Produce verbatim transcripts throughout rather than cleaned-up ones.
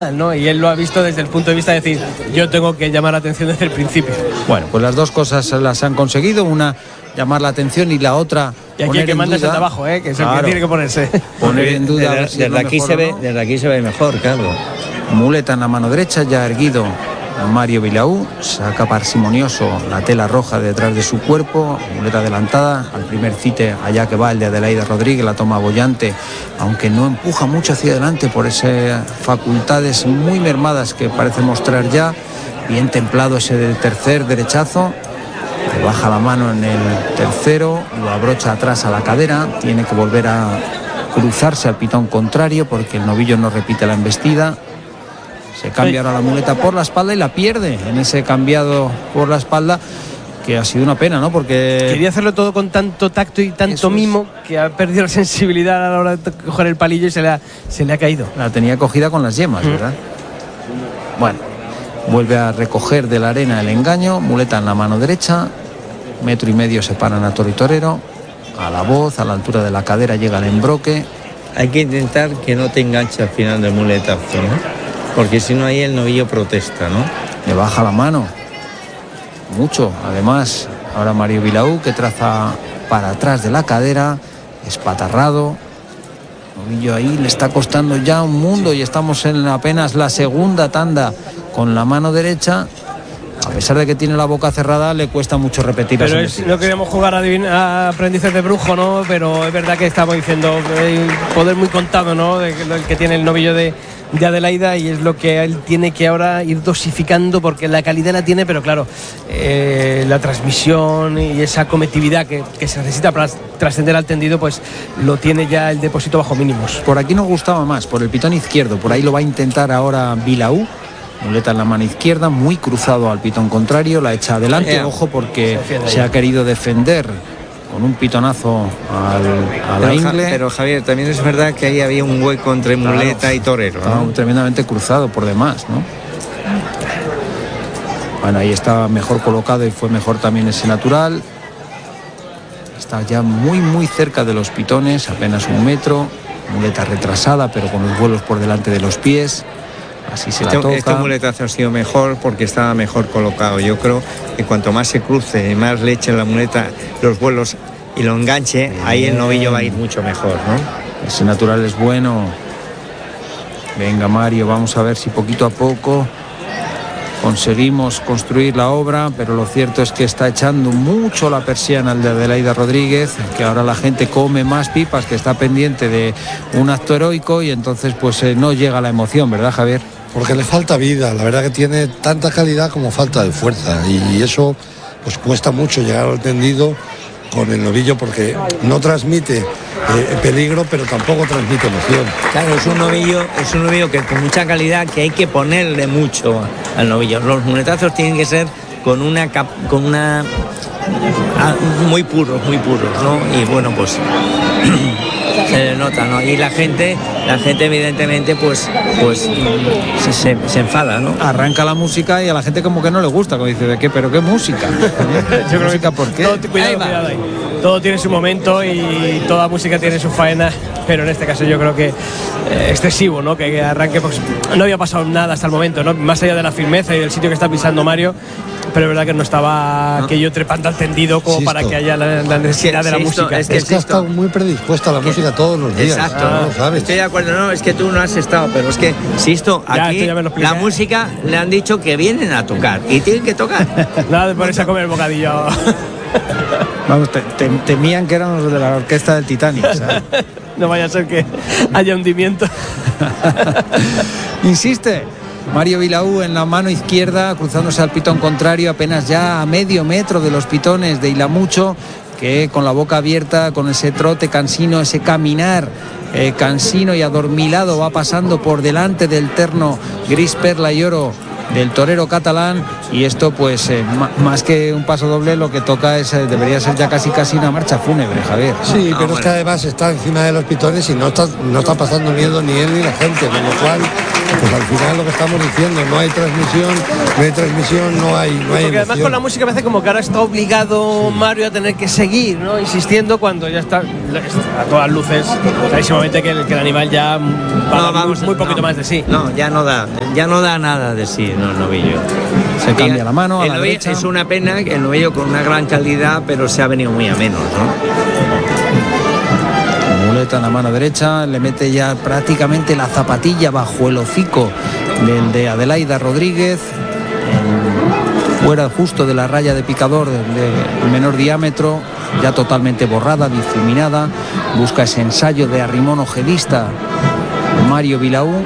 ¿no? Y él lo ha visto desde el punto de vista de decir, yo tengo que llamar la atención desde el principio. Bueno, pues las dos cosas las han conseguido, una llamar la atención y la otra y aquí el que manda es el de abajo, ¿eh? Que es claro, el que tiene que ponerse. Poner en duda. Desde, a ver si desde, aquí se ve, no. desde aquí se ve mejor, claro. Muleta en la mano derecha, ya erguido Mario Vilaú, saca parsimonioso la tela roja detrás de su cuerpo, muleta adelantada, al primer cite allá que va el de Adelaida Rodríguez, la toma boyante, aunque no empuja mucho hacia adelante por esas facultades muy mermadas que parece mostrar ya, bien templado ese del tercer derechazo, le baja la mano en el tercero, lo abrocha atrás a la cadera, tiene que volver a cruzarse al pitón contrario porque el novillo no repite la embestida. Se cambia ahora la muleta por la espalda y la pierde en ese cambiado por la espalda, que ha sido una pena, ¿no? Porque quería hacerlo todo con tanto tacto y tanto es... mimo que ha perdido la sensibilidad a la hora de coger el palillo y se le ha, se le ha caído. La tenía cogida con las yemas, ¿verdad? Mm. Bueno, vuelve a recoger de la arena el engaño, muleta en la mano derecha, metro y medio separan a toro y torero, a la voz, a la altura de la cadera llega el embroque. Hay que intentar que no te enganche al final del muletazo, ¿no? Porque si no ahí el novillo protesta, ¿no? Le baja la mano mucho, además ahora Mario Vilaú, que traza para atrás de la cadera, espatarrado, el novillo ahí le está costando ya un mundo y estamos en apenas la segunda tanda con la mano derecha. A pesar de que tiene la boca cerrada, le cuesta mucho repetir. Pero es, no queríamos jugar a, a aprendices de brujo, ¿no? Pero es verdad que estamos diciendo hay un poder muy contado, ¿no? De, de, el que tiene el novillo de, de Adelaida, y es lo que él tiene que ahora ir dosificando, porque la calidad la tiene, pero claro, eh, la transmisión y esa cometividad que, que se necesita para trascender al tendido, pues lo tiene ya el depósito bajo mínimos. Por aquí nos gustaba más, por el pitón izquierdo, por ahí lo va a intentar ahora Vilaú. Muleta en la mano izquierda, muy cruzado al pitón contrario, la echa adelante, yeah. Ojo porque se, se ha querido defender con un pitonazo al, a la pero, ingle. Pero Javier, también es verdad que ahí había un hueco entre muleta claro, y torero, ¿no? Tremendamente cruzado por demás, ¿no? Bueno, ahí estaba mejor colocado y fue mejor también ese natural. Está ya muy muy cerca de los pitones, apenas un metro, muleta retrasada pero con los vuelos por delante de los pies. Así se este, la toca. Este muletazo ha sido mejor porque estaba mejor colocado. Yo creo que cuanto más se cruce y más le eche la muleta los vuelos y lo enganche, bien, ahí el novillo va a ir mucho mejor, ¿no? Ese natural es bueno. Venga Mario, vamos a ver si poquito a poco conseguimos construir la obra, pero lo cierto es que está echando mucho la persiana el de Adelaida Rodríguez, que ahora la gente come más pipas, que está pendiente de un acto heroico y entonces pues eh, no llega la emoción, ¿verdad Javier? Porque le falta vida, la verdad que tiene tanta calidad como falta de fuerza, y eso pues cuesta mucho llegar al tendido con el novillo, porque no transmite eh, peligro, pero tampoco transmite emoción. Claro, es un novillo, es un novillo que con mucha calidad, que hay que ponerle mucho al novillo. Los muletazos tienen que ser con una cap, con una ah, muy puros, muy puros, ¿no? Y bueno, pues se le nota, ¿no? Y la gente, la gente evidentemente pues pues se, se, se enfada, ¿no? Arranca la música y a la gente como que no le gusta, como dice, ¿de qué? ¿Pero qué música? Yo creo ¿Música que por qué? Todo, cuidado, cuidado ahí. Todo tiene su momento y toda música tiene su faena, pero en este caso yo creo que eh, excesivo, ¿no? Que, que arranque, pues no había pasado nada hasta el momento, ¿no? Más allá de la firmeza y del sitio que está pisando Mario, pero es verdad que no estaba no. aquello trepando al tendido como Sisto. Para que haya la, la necesidad de la Sisto, música. Es que, es que ha estado muy predispuesta a la música todos los días. Exacto, ah, ¿no? ¿Sabes? Estoy de acuerdo, no, es que tú no has estado, pero es que, Sisto, aquí ya, la música le han dicho que vienen a tocar y tienen que tocar. Nada de ponerse a comer el bocadillo. Vamos, te, te, temían que eran los de la orquesta del Titanic, ¿sabes? No vaya a ser que haya hundimiento. Insiste Mario Vilaú en la mano izquierda, cruzándose al pitón contrario, apenas ya a medio metro de los pitones de Ilamucho, que con la boca abierta, con ese trote cansino, ese caminar eh, cansino y adormilado, va pasando por delante del terno gris perla y oro del torero catalán, y esto pues eh, más que un paso doble lo que toca es eh, debería ser ya casi casi una marcha fúnebre, Javier. Sí, no, pero bueno. es que además está encima de los pitones y no está, no está pasando miedo ni él ni la gente, con lo cual pues al final lo que estamos diciendo, no hay transmisión, no hay transmisión, no hay, no hay Porque además con la música parece como que ahora está obligado Mario a tener que seguir, ¿no? Insistiendo cuando ya está a todas luces clarísimamente que el, que el animal ya va No, a dar vamos, muy, muy poquito no, más de sí. No, ya no da, ya no da nada de sí, no, el novillo. Se cambia la mano a el la novillo derecha. es una pena que el novillo con una gran calidad, pero se ha venido muy a menos, ¿no? Muleta en la mano derecha, le mete ya prácticamente la zapatilla bajo el hocico del de Adelaida Rodríguez, en, fuera justo de la raya de picador de, de menor diámetro, ya totalmente borrada, difuminada. Busca ese ensayo de arrimón ojedista Mario Vilaú.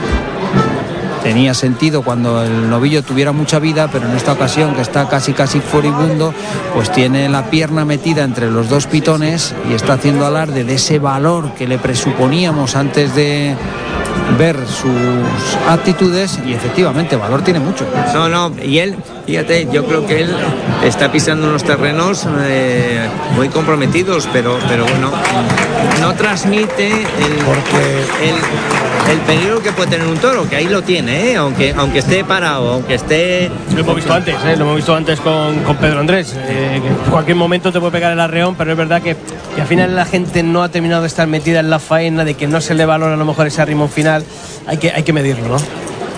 Tenía sentido cuando el novillo tuviera mucha vida, pero en esta ocasión, que está casi casi furibundo, pues tiene la pierna metida entre los dos pitones y está haciendo alarde de ese valor que le presuponíamos antes de ver sus actitudes, y efectivamente valor tiene mucho. No, no, y él, fíjate, yo creo que él está pisando unos terrenos eh, muy comprometidos, pero, pero bueno, no transmite el, Porque- el, el peligro que puede tener un toro, que ahí lo tiene, ¿eh? aunque, aunque esté parado, aunque esté... Lo hemos visto antes, ¿eh? Lo hemos visto antes con, con Pedro Andrés, eh, que en cualquier momento te puede pegar el arreón, pero es verdad que, que al final la gente no ha terminado de estar metida en la faena, de que no se le valora a lo mejor ese arrimón final, hay que, hay que medirlo, ¿no?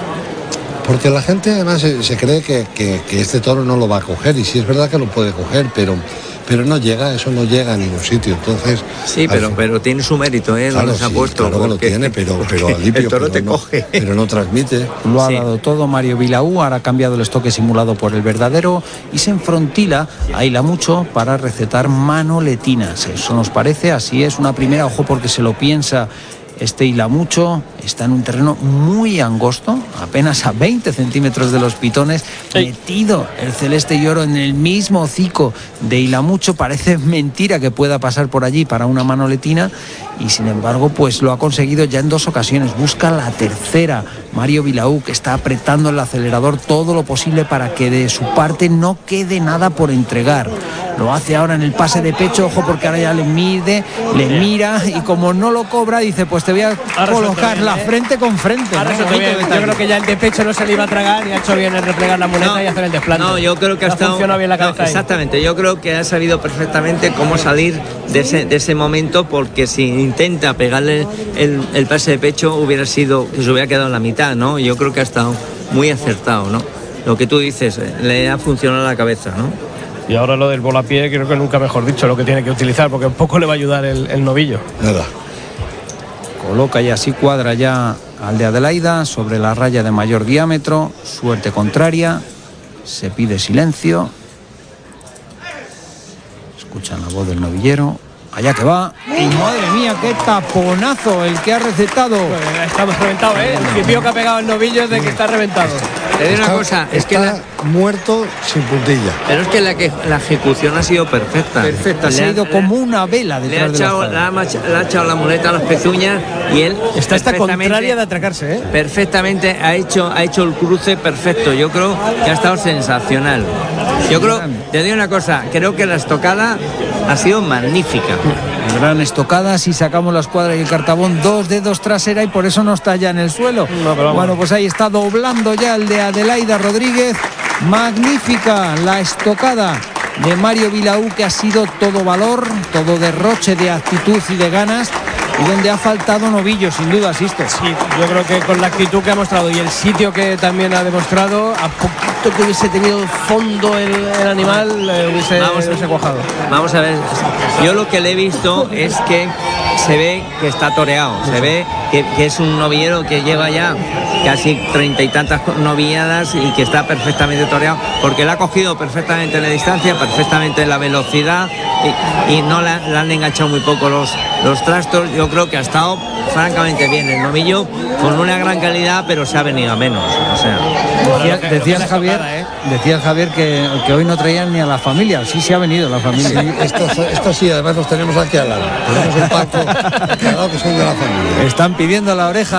Porque la gente además se, se cree que, que, que este toro no lo va a coger, y sí es verdad que lo puede coger, pero, pero no llega, eso no llega a ningún sitio. Entonces, Sí, pero, al- pero tiene su mérito, ¿eh? claro, Donde se ha sí, puesto. claro que lo porque- tiene, pero, pero porque limpio, el toro pero te no, coge. pero no transmite. Lo ha Sí. dado todo Mario Vilaú, ahora ha cambiado el estoque simulado por el verdadero y se enfrontila a Hila Mucho para recetar manoletinas. Eso nos parece, así es una primera, ojo porque se lo piensa este Hila Mucho, está en un terreno muy angosto, apenas a veinte centímetros de los pitones, Sí. metido el celeste y oro en el mismo hocico de Hila Mucho. Parece mentira que pueda pasar por allí para una manoletina, y sin embargo pues lo ha conseguido ya en dos ocasiones. Busca la tercera Mario Vilaú, que está apretando el acelerador todo lo posible para que de su parte no quede nada por entregar. Lo hace ahora en el pase de pecho, ojo porque ahora ya le mide, le mira, y como no lo cobra dice pues te voy a Ha colocar resuelto bien, la ¿eh? frente con frente, Ahora ¿no? se te Bonito ve- yo detalle. creo que ya el de pecho no se le iba a tragar y ha hecho bien el replegar la muleta No, y hacer el desplante. No, yo creo que ha estado... funcionado bien la no, cabeza ahí. exactamente, yo creo que ha sabido perfectamente cómo salir de ese, de ese momento, porque si intenta pegarle el, el pase de pecho hubiera sido, que se hubiera quedado en la mitad, ¿no? Yo creo que ha estado muy acertado, ¿no? Lo que tú dices, eh, le ha funcionado la cabeza, ¿no? Y ahora lo del volapié, creo que nunca mejor dicho lo que tiene que utilizar, porque un poco le va a ayudar el, el novillo. Nada. Coloca y así cuadra ya al de Adelaida sobre la raya de mayor diámetro. Suerte contraria. Se pide silencio. Escuchan la voz del novillero. Allá que va. Y madre mía, qué taponazo el que ha recetado. Pues estamos reventados, ¿eh? El cipio que ha pegado el novillo es de que está reventado. Te digo una Está- cosa, es que está la, muerto sin puntilla. pero es que la, que la ejecución ha sido perfecta. Perfecta, se Le ha ido le como una vela Le ha, detrás de la echado, espada. le, ha macha- le ha echado la muleta a las pezuñas y él Está esta perfectamente- contraria de atracarse, ¿eh? perfectamente ha hecho ha hecho el cruce perfecto. Yo creo que ha estado sensacional. Yo creo, te digo una cosa, creo que la estocada ha sido magnífica. Gran estocada, si sacamos la escuadra y el cartabón, dos dedos trasera, y por eso no está ya en el suelo. No, pero vamos. Bueno, pues ahí está doblando ya el de Adelaida Rodríguez. Magnífica la estocada de Mario Vilaú, que ha sido todo valor, todo derroche de actitud y de ganas, y donde ha faltado novillo, sin duda, Sisto. Sí, yo creo que con la actitud que ha mostrado y el sitio que también ha demostrado, a poquito que hubiese tenido fondo el, el animal, eh, hubiese, Vamos. hubiese cuajado. Vamos a ver, yo lo que le he visto es que se ve que está toreado, se ve que, que es un novillero que lleva ya casi treinta y tantas novilladas y que está perfectamente toreado, porque le ha cogido perfectamente la distancia, perfectamente la velocidad, y, y no la, le han enganchado muy poco los, los trastos. Yo creo que ha estado francamente bien el novillo, con una gran calidad, pero se ha venido a menos. O sea, Decía- Lo que- lo que decías, es la Javier, estocada, ¿eh? decías, Javier, que, que hoy no traían ni a la familia. Sí, sí ha venido la familia. Sí, estos, estos sí, además los tenemos aquí al lado. Tenemos un pacto aquí al lado que son de la familia. Están pidiendo la oreja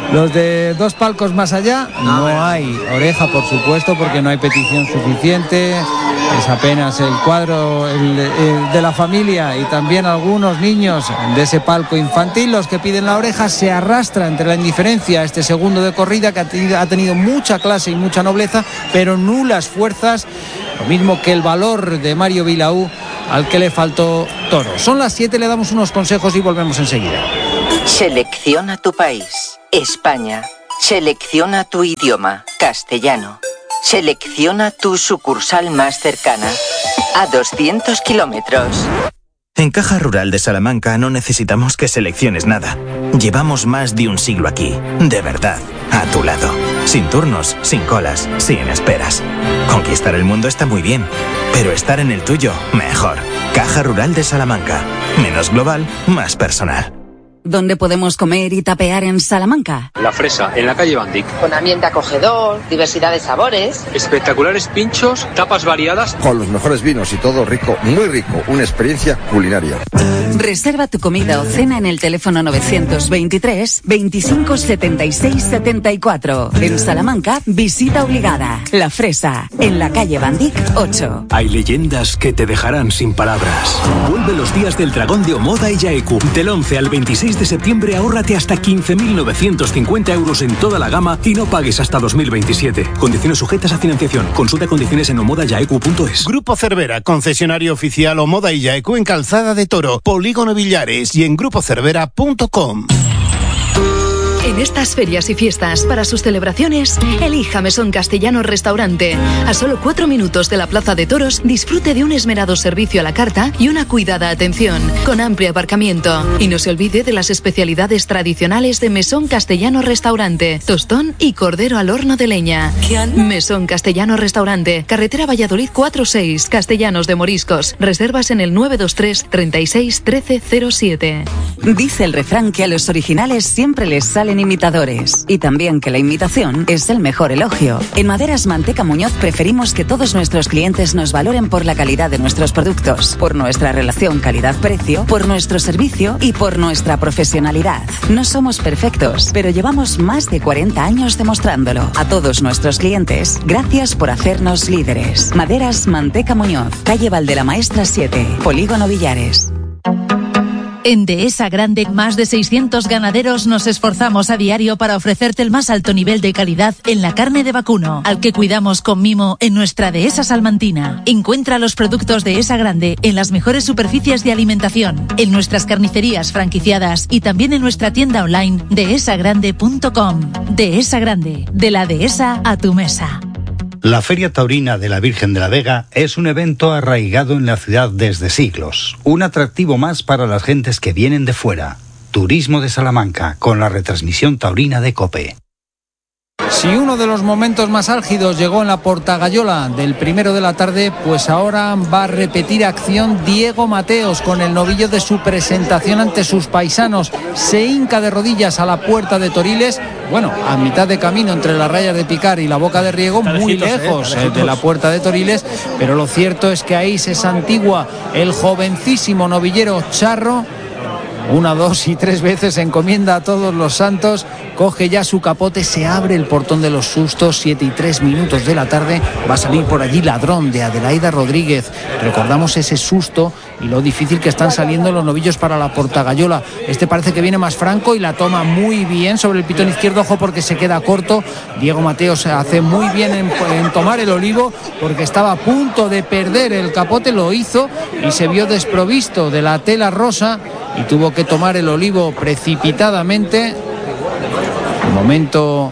Los de dos palcos más allá, no hay oreja, por supuesto, porque no hay petición suficiente. Es apenas el cuadro el, el de la familia y también algunos niños de ese palco infantil los que piden la oreja. Se arrastra entre la indiferencia este segundo de corrida que ha tenido, ha tenido mucha clase y mucha nobleza, pero nulas fuerzas, lo mismo que el valor de Mario Vilaú, al que le faltó toro. Son las siete, le damos unos consejos y volvemos enseguida. Selecciona tu país, España. Selecciona tu idioma, castellano. Selecciona tu sucursal más cercana, a doscientos kilómetros. En Caja Rural de Salamanca no necesitamos que selecciones nada. Llevamos más de un siglo aquí, de verdad, a tu lado. Sin turnos, sin colas, sin esperas. Conquistar el mundo está muy bien, pero estar en el tuyo, mejor. Caja Rural de Salamanca. Menos global, más personal. ¿Dónde podemos comer y tapear en Salamanca? La Fresa, en la calle Bandic. Con ambiente acogedor, diversidad de sabores. Espectaculares pinchos, tapas variadas. Con los mejores vinos y todo rico, muy rico. Una experiencia culinaria. Reserva tu comida o cena en el teléfono novecientos veintitrés, veinticinco setenta y seis setenta y cuatro. En Salamanca, visita obligada. La Fresa, en la calle Bandic ocho. Hay leyendas que te dejarán sin palabras. Vuelve los días del dragón de Omoda y Yaeku. Del once al veintiséis de septiembre ahórrate hasta quince mil novecientos cincuenta euros en toda la gama y no pagues hasta dos mil veintisiete. Condiciones sujetas a financiación. Consulta condiciones en omoda yaeku punto es. Grupo Cervera, concesionario oficial Omoda y Yaeku en Calzada de Toro, Polígono Villares y en grupo cervera punto com. En estas ferias y fiestas, para sus celebraciones, elija Mesón Castellano Restaurante. A solo cuatro minutos de la Plaza de Toros, disfrute de un esmerado servicio a la carta y una cuidada atención, con amplio aparcamiento. Y no se olvide de las especialidades tradicionales de Mesón Castellano Restaurante, tostón y cordero al horno de leña. Mesón Castellano Restaurante, carretera Valladolid cuatro seis, Castellanos de Moriscos. Reservas en el nueve dos tres, treinta y seis, trece cero siete. Dice el refrán que a los originales siempre les salen imitadores, y también que la imitación es el mejor elogio. En Maderas Manteca Muñoz preferimos que todos nuestros clientes nos valoren por la calidad de nuestros productos, por nuestra relación calidad-precio, por nuestro servicio y por nuestra profesionalidad. No somos perfectos, pero llevamos más de cuarenta años demostrándolo. A todos nuestros clientes, gracias por hacernos líderes. Maderas Manteca Muñoz, calle Valdela-Maestra siete, Polígono Villares. En Dehesa Grande, más de seiscientos ganaderos nos esforzamos a diario para ofrecerte el más alto nivel de calidad en la carne de vacuno, al que cuidamos con mimo en nuestra Dehesa Salmantina. Encuentra los productos Dehesa Grande en las mejores superficies de alimentación, en nuestras carnicerías franquiciadas y también en nuestra tienda online dehesa grande punto com. Dehesa Grande, de la Dehesa a tu mesa. La Feria Taurina de la Virgen de la Vega es un evento arraigado en la ciudad desde siglos, un atractivo más para las gentes que vienen de fuera. Turismo de Salamanca, con la retransmisión taurina de COPE. Si uno de los momentos más álgidos llegó en la Portagayola del primero de la tarde, pues ahora va a repetir acción Diego Mateos con el novillo de su presentación ante sus paisanos. Se hinca de rodillas a la puerta de Toriles, bueno, a mitad de camino entre las rayas de Picar y la Boca de Riego, muy lejos eh, de la puerta de Toriles, pero lo cierto es que ahí se santigua el jovencísimo novillero Charro. Una, dos y tres veces encomienda a todos los santos, coge ya su capote, se abre el portón de los sustos, siete y tres minutos de la tarde, va a salir por allí Ladrón de Adelaida Rodríguez. Recordamos ese susto y lo difícil que están saliendo los novillos para la Portagayola. Este parece que viene más franco y la toma muy bien sobre el pitón izquierdo, ojo porque se queda corto. Diego Mateo se hace muy bien en, en tomar el olivo porque estaba a punto de perder el capote, lo hizo y se vio desprovisto de la tela rosa y tuvo que tomar el olivo precipitadamente. Un momento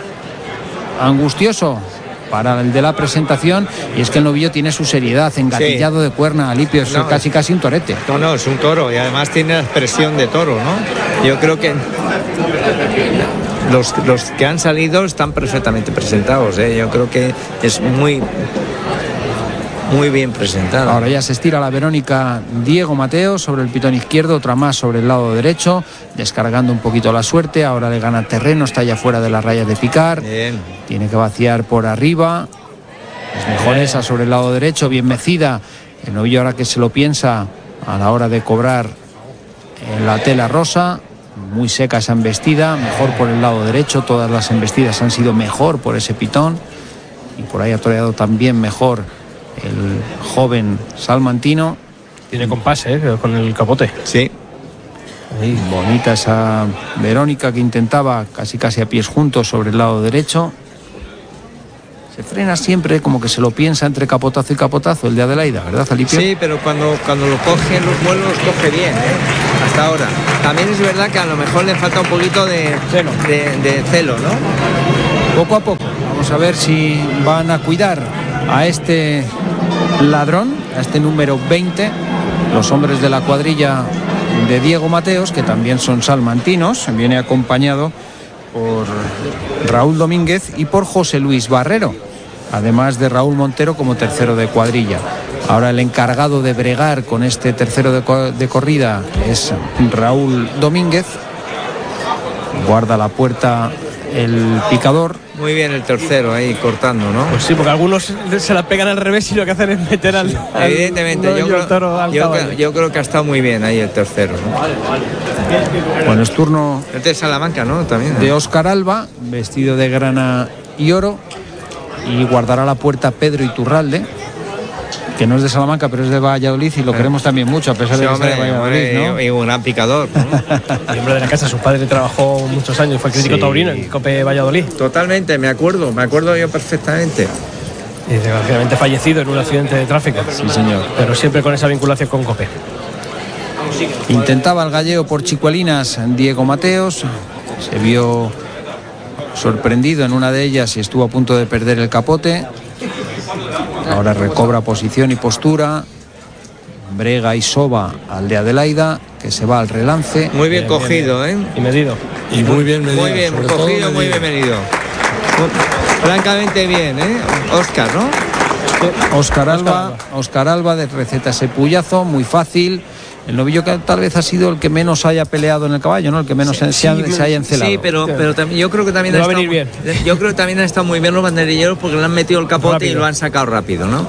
angustioso para el de la presentación, y es que el novillo tiene su seriedad, engatillado sí. de cuerna, Alipio, es no, casi casi un torete. No, no, es un toro y además tiene la expresión de toro, ¿no? Yo creo que los, los que han salido están perfectamente presentados, ¿eh? Yo creo que es muy... muy bien presentado. Ahora ya se estira la Verónica Diego Mateo sobre el pitón izquierdo, otra más sobre el lado derecho, descargando un poquito la suerte. Ahora le gana terreno, está ya fuera de las rayas de Picar. Bien. Tiene que vaciar por arriba. Es mejor bien. Esa sobre el lado derecho, bien mecida. El novillo ahora que se lo piensa a la hora de cobrar en la tela rosa. muy seca esa embestida, mejor por el lado derecho, todas las embestidas han sido mejor por ese pitón, y por ahí ha toreado también mejor el joven salmantino. Tiene compás, ¿eh? Con el capote. Sí. Ahí, bonita esa Verónica que intentaba casi casi a pies juntos sobre el lado derecho. Se frena siempre, como que se lo piensa entre capotazo y capotazo el de Adelaida, ¿verdad, Alipio? Sí, pero cuando, cuando lo coge, los vuelos los coge bien, ¿eh? Hasta ahora. También es verdad que a lo mejor le falta un poquito de celo, de, de celo, ¿no? Poco a poco. Vamos a ver si van a cuidar a este ladrón, a este número veinte, los hombres de la cuadrilla de Diego Mateos, que también son salmantinos. Viene acompañado por Raúl Domínguez y por José Luis Barrero, además de Raúl Montero como tercero de cuadrilla. Ahora el encargado de bregar con este tercero de, co de corrida es Raúl Domínguez. Guarda la puerta el picador. Muy bien el tercero ahí cortando, ¿no? Pues sí, porque algunos se la pegan al revés y lo que hacen es meter al... al Evidentemente, yo creo, toro al yo, creo, yo creo que ha estado muy bien ahí el tercero, ¿no? Bueno, es turno de Salamanca, ¿no? También, ¿no? De Óscar Alba, vestido de grana y oro, y guardará la puerta Pedro Iturralde, que no es de Salamanca, pero es de Valladolid, y lo queremos también mucho, a pesar sí, de que hombre, sea de Valladolid, hombre, ¿no? Y un gran picador, ¿no? El hombre de la casa, su padre trabajó muchos años, fue crítico sí. taurino en Cope Valladolid. Totalmente, me acuerdo, me acuerdo yo perfectamente. Y desgraciadamente fallecido en un accidente de tráfico. Sí, señor. Pero siempre con esa vinculación con Cope. Intentaba el galleo por Chicuelinas Diego Mateos, se vio sorprendido en una de ellas y estuvo a punto de perder el capote. Ahora recobra posición y postura, brega y soba al de Adelaida, que se va al relance. Muy bien, bien cogido, bien, bien. ¿eh? Y medido. Y muy bien medido. Muy bien cogido, muy bien medido. Francamente bien, ¿eh? Óscar, ¿no? Óscar Alba, Óscar Alba de receta ese puyazo, muy fácil. El novillo que tal vez ha sido el que menos haya peleado en el caballo, ¿no? El que menos sí, se, sí, se haya encelado. Sí, pero, pero también, yo creo que también ha estado, bien. Yo creo que también han estado muy bien los banderilleros porque le han metido el capote rápido. Y lo han sacado rápido, ¿no?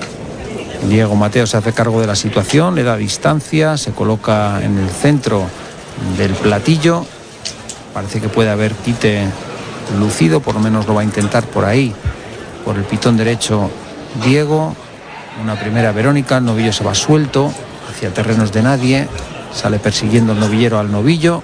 Diego Mateo se hace cargo de la situación, le da distancia, se coloca en el centro del platillo. Parece que puede haber quite lucido, por lo menos lo va a intentar por ahí, por el pitón derecho Diego. Una primera Verónica, el novillo se va suelto hacia terrenos de nadie, sale persiguiendo el novillero al novillo.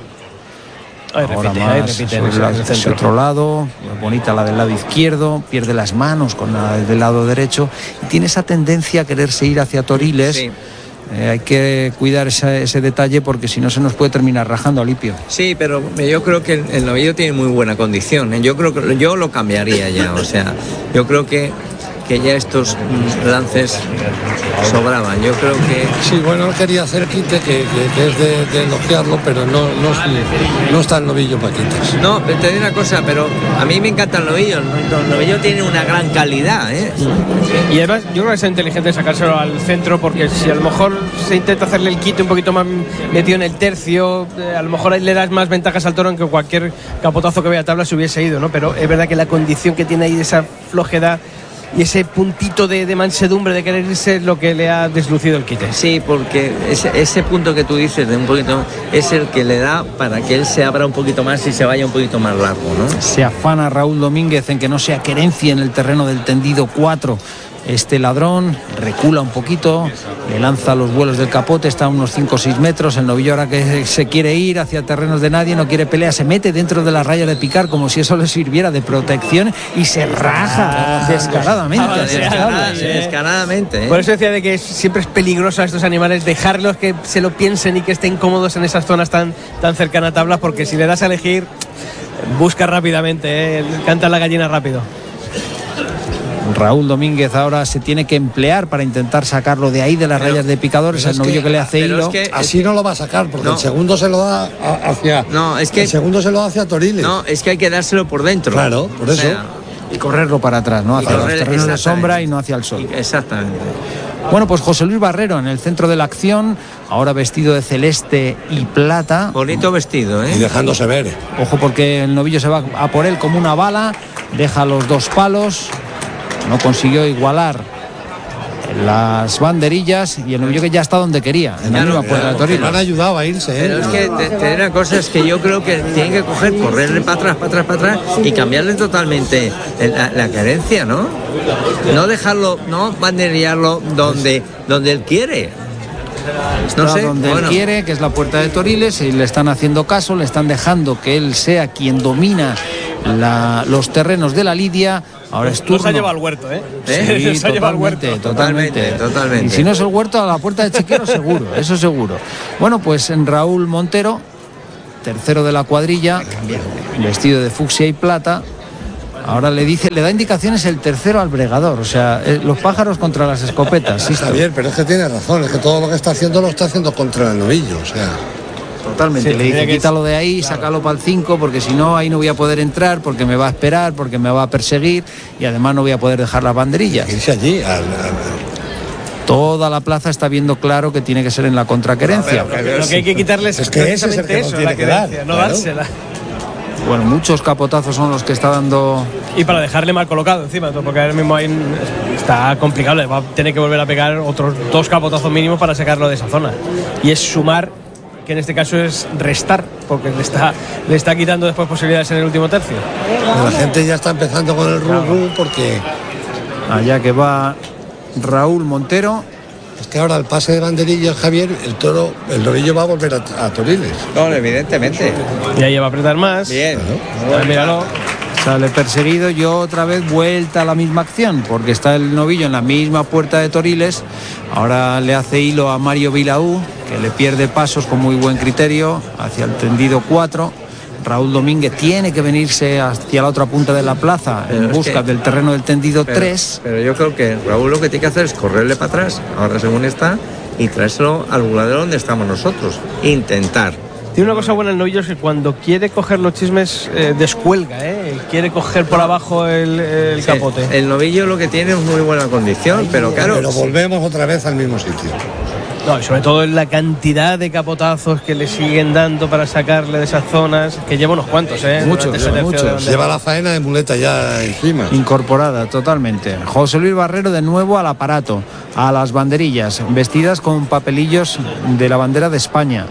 Ay, ahora repite, más ay, repite, sobre la, ese otro lado, bonita la del lado izquierdo, pierde las manos con la del lado derecho y tiene esa tendencia a quererse ir hacia Toriles. Sí. Eh, hay que cuidar ese, ese detalle porque si no se nos puede terminar rajando, Alipio. Sí, pero yo creo que el, el novillo tiene muy buena condición, ¿eh? Yo creo que yo lo cambiaría ya, o sea, yo creo que que ya estos lances sobraban. Yo creo que... Sí, bueno, quería hacer quite, que, que, que es de, de elogiarlo, pero no, no, no está el novillo para quites. No, te digo una cosa, pero a mí me encanta el novillo. El novillo tiene una gran calidad, ¿eh? Y además yo creo que es inteligente sacárselo al centro, porque si a lo mejor se intenta hacerle el quite un poquito más metido en el tercio, eh, a lo mejor le das más ventajas al toro en que cualquier capotazo que vea a tabla se hubiese ido, ¿no? Pero es verdad que la condición que tiene ahí de esa flojedad y ese puntito de, de mansedumbre de querer irse es lo que le ha deslucido el quite. Sí, porque ese, ese punto que tú dices de un poquito es el que le da para que él se abra un poquito más y se vaya un poquito más largo, ¿no? Se afana Raúl Domínguez en que no sea querencia en el terreno del tendido cuatro. Este ladrón recula un poquito, le lanza los vuelos del capote, está a unos cinco o seis metros. El novillo ahora que se quiere ir hacia terrenos de nadie, no quiere pelea, se mete dentro de la raya de picar como si eso le sirviera de protección y se raja ah, descaradamente. Ah, descaradamente, ¿eh? descaradamente ¿eh? Por eso decía de que siempre es peligroso a estos animales dejarlos que se lo piensen y que estén cómodos en esas zonas tan, tan cercanas a tablas, porque si le das a elegir, busca rápidamente, ¿eh? Canta la gallina rápido. Raúl Domínguez ahora se tiene que emplear para intentar sacarlo de ahí, de las pero, rayas de picadores, el novillo que, que le hace hilo. Es que, así es, no lo va a sacar, porque no. el segundo se lo da hacia no, es que, el segundo se lo da hacia Toriles. No, es que hay que dárselo por dentro. Claro, por eso. O sea, y correrlo para atrás, ¿no? Hacia los terrenos de sombra y no hacia el sol. Exactamente. Bueno, pues José Luis Barrero en el centro de la acción, ahora vestido de celeste y plata. Bonito vestido, ¿eh? Y dejándose ver. Ojo, porque el novillo se va a por él como una bala, deja los dos palos. No consiguió igualar las banderillas y el novillo que ya está donde quería, en la misma puerta de Toriles. Me han ayudado a irse, ¿eh? Pero es que te, te una cosa es que yo creo que tienen que coger, correrle para atrás, para atrás, para atrás y cambiarle totalmente la, la carencia, ¿no? No dejarlo, no banderillarlo donde, donde él quiere. Está no sé, donde bueno. él quiere, que es la puerta de Toriles, y le están haciendo caso, le están dejando que él sea quien domina la, los terrenos de la lidia. Ahora es turno. Nos ha llevado al huerto, ¿eh? Sí, se ha llevado al huerto. totalmente, totalmente, totalmente. Y si no es el huerto, a la puerta de Chiquero seguro, eso seguro. Bueno, pues en Raúl Montero, tercero de la cuadrilla, vestido de fucsia y plata. Ahora le dice, le da indicaciones el tercero al bregador, o sea, eh, los pájaros contra las escopetas. Sí, Javier, pero es que tiene razón, es que todo lo que está haciendo lo está haciendo contra el novillo, o sea. Totalmente, Sí, le dice, que quítalo de ahí, claro. sácalo para el cinco, porque si no, ahí no voy a poder entrar, porque me va a esperar, porque me va a perseguir, y además no voy a poder dejar las banderillas. Irse allí, al, al, Toda la plaza está viendo claro que tiene que ser en la contraquerencia. Lo que, lo que hay que quitarles es que ese es el que eso, no tiene la que dar, querencia, no claro. dársela. Bueno, muchos capotazos son los que está dando. Y para dejarle mal colocado encima, porque ahora mismo hay, está complicado, le va a tener que volver a pegar otros dos capotazos mínimos para sacarlo de esa zona. Y es sumar, que en este caso es restar, porque le está, le está quitando después posibilidades en el último tercio. La gente ya está empezando con el ru ru porque Allá que va Raúl Montero. es que ahora el pase de banderillas, Javier, el toro, el novillo va a volver a, a Toriles. No, evidentemente. Y ahí va a apretar más. Bien. Pues míralo. Sale perseguido y otra vez vuelta a la misma acción, porque está el novillo en la misma puerta de Toriles. Ahora le hace hilo a Mario Vilaú, que le pierde pasos con muy buen criterio hacia el tendido cuatro. Raúl Domínguez tiene que venirse hacia la otra punta de la plaza Pero en es busca que- del terreno del tendido Pero- tres. Pero yo creo que Raúl lo que tiene que hacer es correrle para atrás, ahora según está, y traérselo al buladero donde estamos nosotros. Intentar. Tiene una cosa buena el novillo, es que cuando quiere coger los chismes eh, descuelga, ¿eh? Quiere coger por abajo el, el Sí, capote. el novillo lo que tiene es muy buena condición, pero claro. Pero volvemos otra vez al mismo sitio. No, y sobre todo en la cantidad de capotazos que le siguen dando para sacarle de esas zonas, que lleva unos cuantos, ¿eh? Muchos, Durante ese tercio muchos. de bandera. Lleva la faena de muleta ya encima. Incorporada totalmente. José Luis Barrero de nuevo al aparato, a las banderillas, vestidas con papelillos de la bandera de España.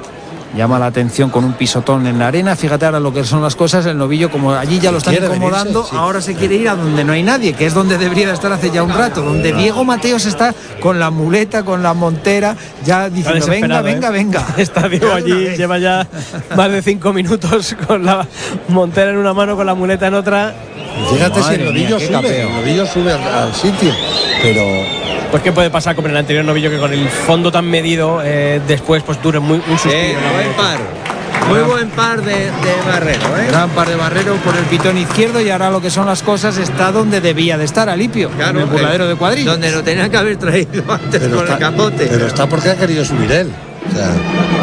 Llama la atención con un pisotón en la arena. Fíjate ahora lo que son las cosas. El novillo, como allí ya lo están quiere incomodando, venirse, sí. ahora se quiere ir a donde no hay nadie, que es donde debería de estar hace ya un rato, donde Diego Mateos está con la muleta, con la montera, ya diciendo venga, desesperado, venga, ¿eh? venga. Está Diego Ya de una allí, vez. lleva ya más de cinco minutos con la montera en una mano, con la muleta en otra. Fíjate Madre si el mía, novillo qué sube, capeo. el novillo sube al, al sitio, pero Pues qué puede pasar como en el anterior novillo, que con el fondo tan medido, eh, después pues dure muy, un suspiro. Eh, ¿no? buen par. Muy buen par de, de Barrero, ¿eh? Gran par de Barrero por el pitón izquierdo, y ahora lo que son las cosas está donde debía de estar, Alipio, Claro, en el burladero eh, de cuadrillas. Donde lo tenía que haber traído antes pero con está, el capote. pero está porque ha querido subir él. O sea,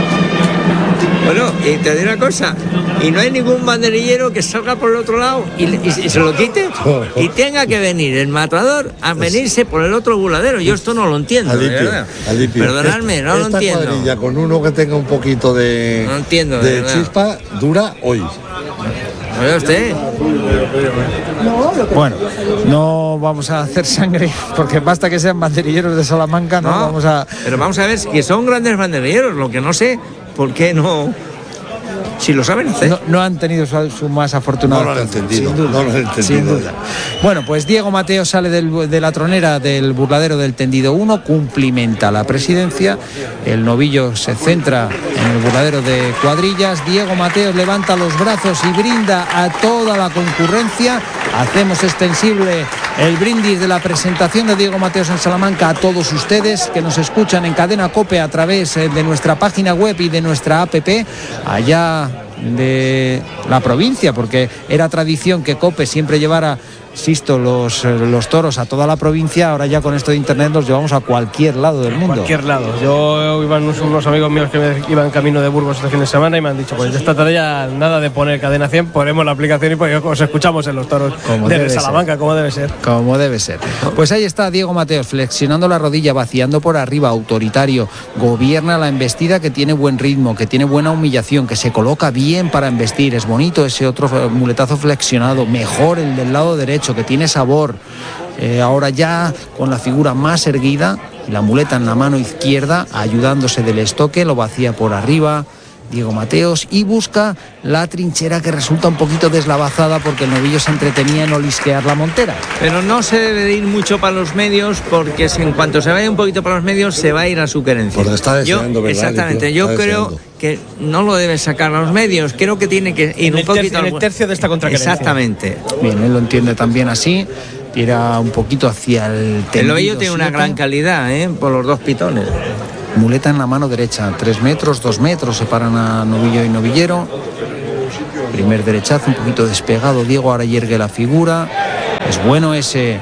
Bueno, y te digo una cosa, y no hay ningún banderillero que salga por el otro lado y, le- y- y se lo quite y tenga que venir el matador a venirse por el otro buladero. Yo esto no lo entiendo, de Alipio, verdad. Alipio. Perdonadme, Esta- no lo esta entiendo. cuadrilla con uno que tenga un poquito de, No entiendo, de de verdad. chispa dura hoy. Oiga usted, Bueno, no vamos a hacer sangre, porque basta que sean banderilleros de Salamanca, no, no, vamos a... pero vamos a ver, que son grandes banderilleros, lo que no sé, ¿por qué no? Si lo saben hacer. No, no han tenido su, su más afortunado. No lo han entendido, Sin duda, no lo han entendido. sin duda. Bueno, pues Diego Mateo sale del- de la tronera del burladero del tendido uno, cumplimenta la presidencia, el novillo se centra en el burladero de cuadrillas, Diego Mateo levanta los brazos y brinda a toda la concurrencia. Hacemos extensible el brindis de la presentación de Diego Mateos en Salamanca a todos ustedes que nos escuchan en Cadena COPE a través eh, de nuestra página web y de nuestra app allá de la provincia, porque era tradición que COPE siempre llevara, insisto, los, los toros a toda la provincia. Ahora ya con esto de internet los llevamos a cualquier lado del mundo. Cualquier lado. Yo iban unos, unos amigos míos que me iban camino de Burgos este fin de semana y me han dicho, pues esta tarde ya nada de poner Cadena cien, ponemos la aplicación y pues os escuchamos en los toros Como de debe Salamanca, como debe ser. Como debe ser. Pues ahí está Diego Mateos, flexionando la rodilla, vaciando por arriba, autoritario, gobierna la embestida, que tiene buen ritmo, que tiene buena humillación, que se coloca bien para embestir. Es bonito ese otro muletazo flexionado, mejor el del lado derecho, que tiene sabor. eh, ahora ya con la figura más erguida, la muleta en la mano izquierda, ayudándose del estoque, lo vacía por arriba Diego Mateos y busca la trinchera, que resulta un poquito deslavazada porque el novillo se entretenía en olisquear la montera. Pero no se debe de ir mucho para los medios, porque en cuanto se vaya un poquito para los medios se va a ir a su querencia. Porque está deseando, yo, ¿verdad? exactamente, yo creo deseando. que no lo debe sacar a los medios, creo que tiene que ir un poquito tercio, en el tercio de esta contraquerencia. Exactamente. Bien, él lo entiende también así, tira un poquito hacia el tendido. El novillo tiene una gran calidad, ¿eh? Por los dos pitones. Muleta en la mano derecha, tres metros, dos metros separan a novillo y novillero. Primer derechazo, un poquito despegado Diego, ahora yergue la figura. Es bueno ese,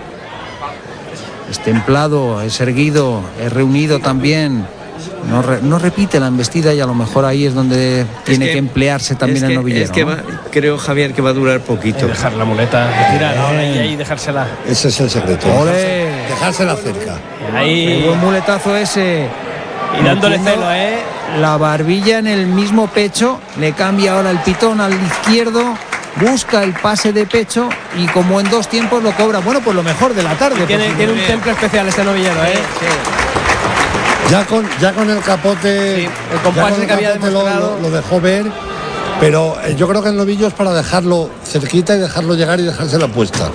es templado, es erguido, es reunido también. No, re, no repite la embestida y a lo mejor ahí es donde es tiene que, que emplearse también es que, el novillero. Es que ¿no? va, creo, Javier, que va a durar poquito. Eh, dejar la muleta, tirar ahora y ahí dejársela. Ese es el secreto. ¡Ole! Dejársela cerca. Ahí. Un muletazo ese. Y dándole celo, ¿eh? La barbilla en el mismo pecho, le cambia ahora el pitón al izquierdo, busca el pase de pecho y como en dos tiempos lo cobra. Bueno, pues lo mejor de la tarde. Tiene, tiene un temple especial este novillero, ¿eh? Sí, sí. Ya con, ya con el capote, sí, el compás que había demostrado. Lo, lo dejó ver, pero yo creo que el novillo es para dejarlo cerquita y dejarlo llegar y dejarse la puesta.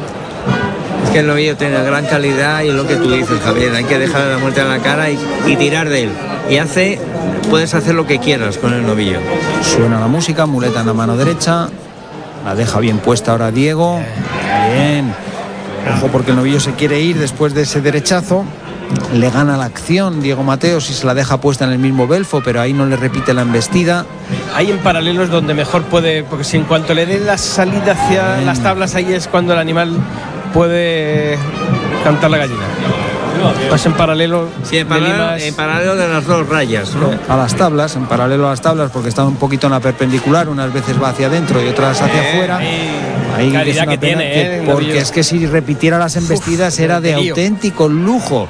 Es que el novillo tiene gran calidad y es lo que tú dices, Javier, hay que dejarle la muerte en la cara y, y tirar de él. Y hace, puedes hacer lo que quieras con el novillo. Suena la música, muleta en la mano derecha, la deja bien puesta ahora Diego. Bien. Ojo porque el novillo se quiere ir después de ese derechazo. Le gana la acción Diego Mateos y se la deja puesta en el mismo belfo, pero ahí no le repite la embestida. Ahí en paralelo es donde mejor puede, porque si en cuanto le dé la salida hacia bien. las tablas, ahí es cuando el animal puede cantar la gallina. Pues en paralelo, sí, en paralelo, de, Limas... en paralelo de las dos rayas, ¿no? A las tablas, en paralelo a las tablas, porque está un poquito en la perpendicular, unas veces va hacia adentro y otras hacia eh, afuera. Ahí calidad que, que tiene, que, eh, porque es que si repitiera las embestidas Uf, era de auténtico lujo.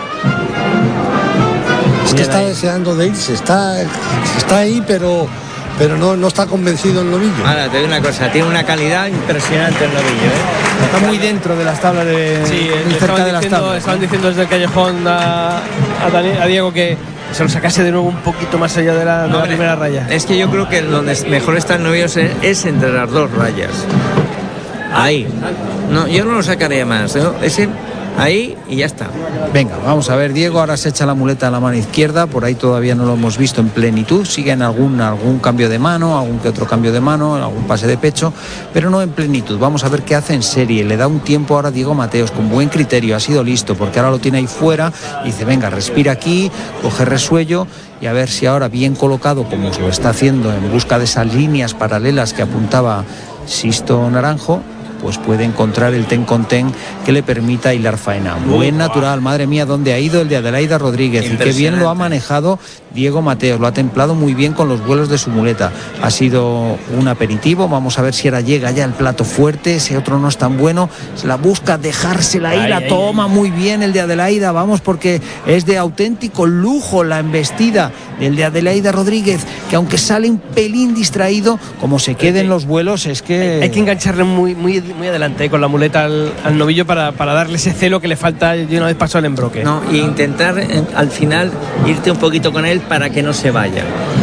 Es que está deseando de irse, está, está ahí, pero pero no, no está convencido el novillo. Ahora te digo una cosa, tiene una calidad impresionante el novillo, ¿eh? Está muy dentro de las tablas de sí, muy cerca de las diciendo, tablas. Estaban diciendo desde el callejón a, a, Daniel, a Diego que se lo sacase de nuevo un poquito más allá de la, de no, la primera raya. Es que yo creo que donde mejor está el novillo es, es entre las dos rayas. Ahí. No, yo no lo sacaría más, ¿no? Ese ahí y ya está. Venga, vamos a ver, Diego ahora se echa la muleta a la mano izquierda, por ahí todavía no lo hemos visto en plenitud, sigue en algún, algún cambio de mano, algún que otro cambio de mano, algún pase de pecho, pero no en plenitud. Vamos a ver qué hace en serie, le da un tiempo ahora a Diego Mateos con buen criterio, ha sido listo porque ahora lo tiene ahí fuera y dice venga, respira aquí, coge resuello y a ver si ahora bien colocado como lo está haciendo en busca de esas líneas paralelas que apuntaba Sisto Naranjo, pues puede encontrar el ten con ten que le permita hilar faena. Buen natural, madre mía, dónde ha ido el de Adelaida Rodríguez y qué bien lo ha manejado Diego Mateos, lo ha templado muy bien con los vuelos de su muleta. Ha sido un aperitivo, vamos a ver si ahora llega ya el plato fuerte, ese otro no es tan bueno, se la busca dejársela ir, la toma muy bien el de Adelaida, vamos porque es de auténtico lujo la embestida del de Adelaida Rodríguez, que aunque sale un pelín distraído, como se quede en los vuelos, es que... Hay que engancharle muy, muy muy adelante eh, con la muleta al, al novillo para, para darle ese celo que le falta de una vez pasó el embroque. No, y intentar eh, al final irte un poquito con él para que no se vaya.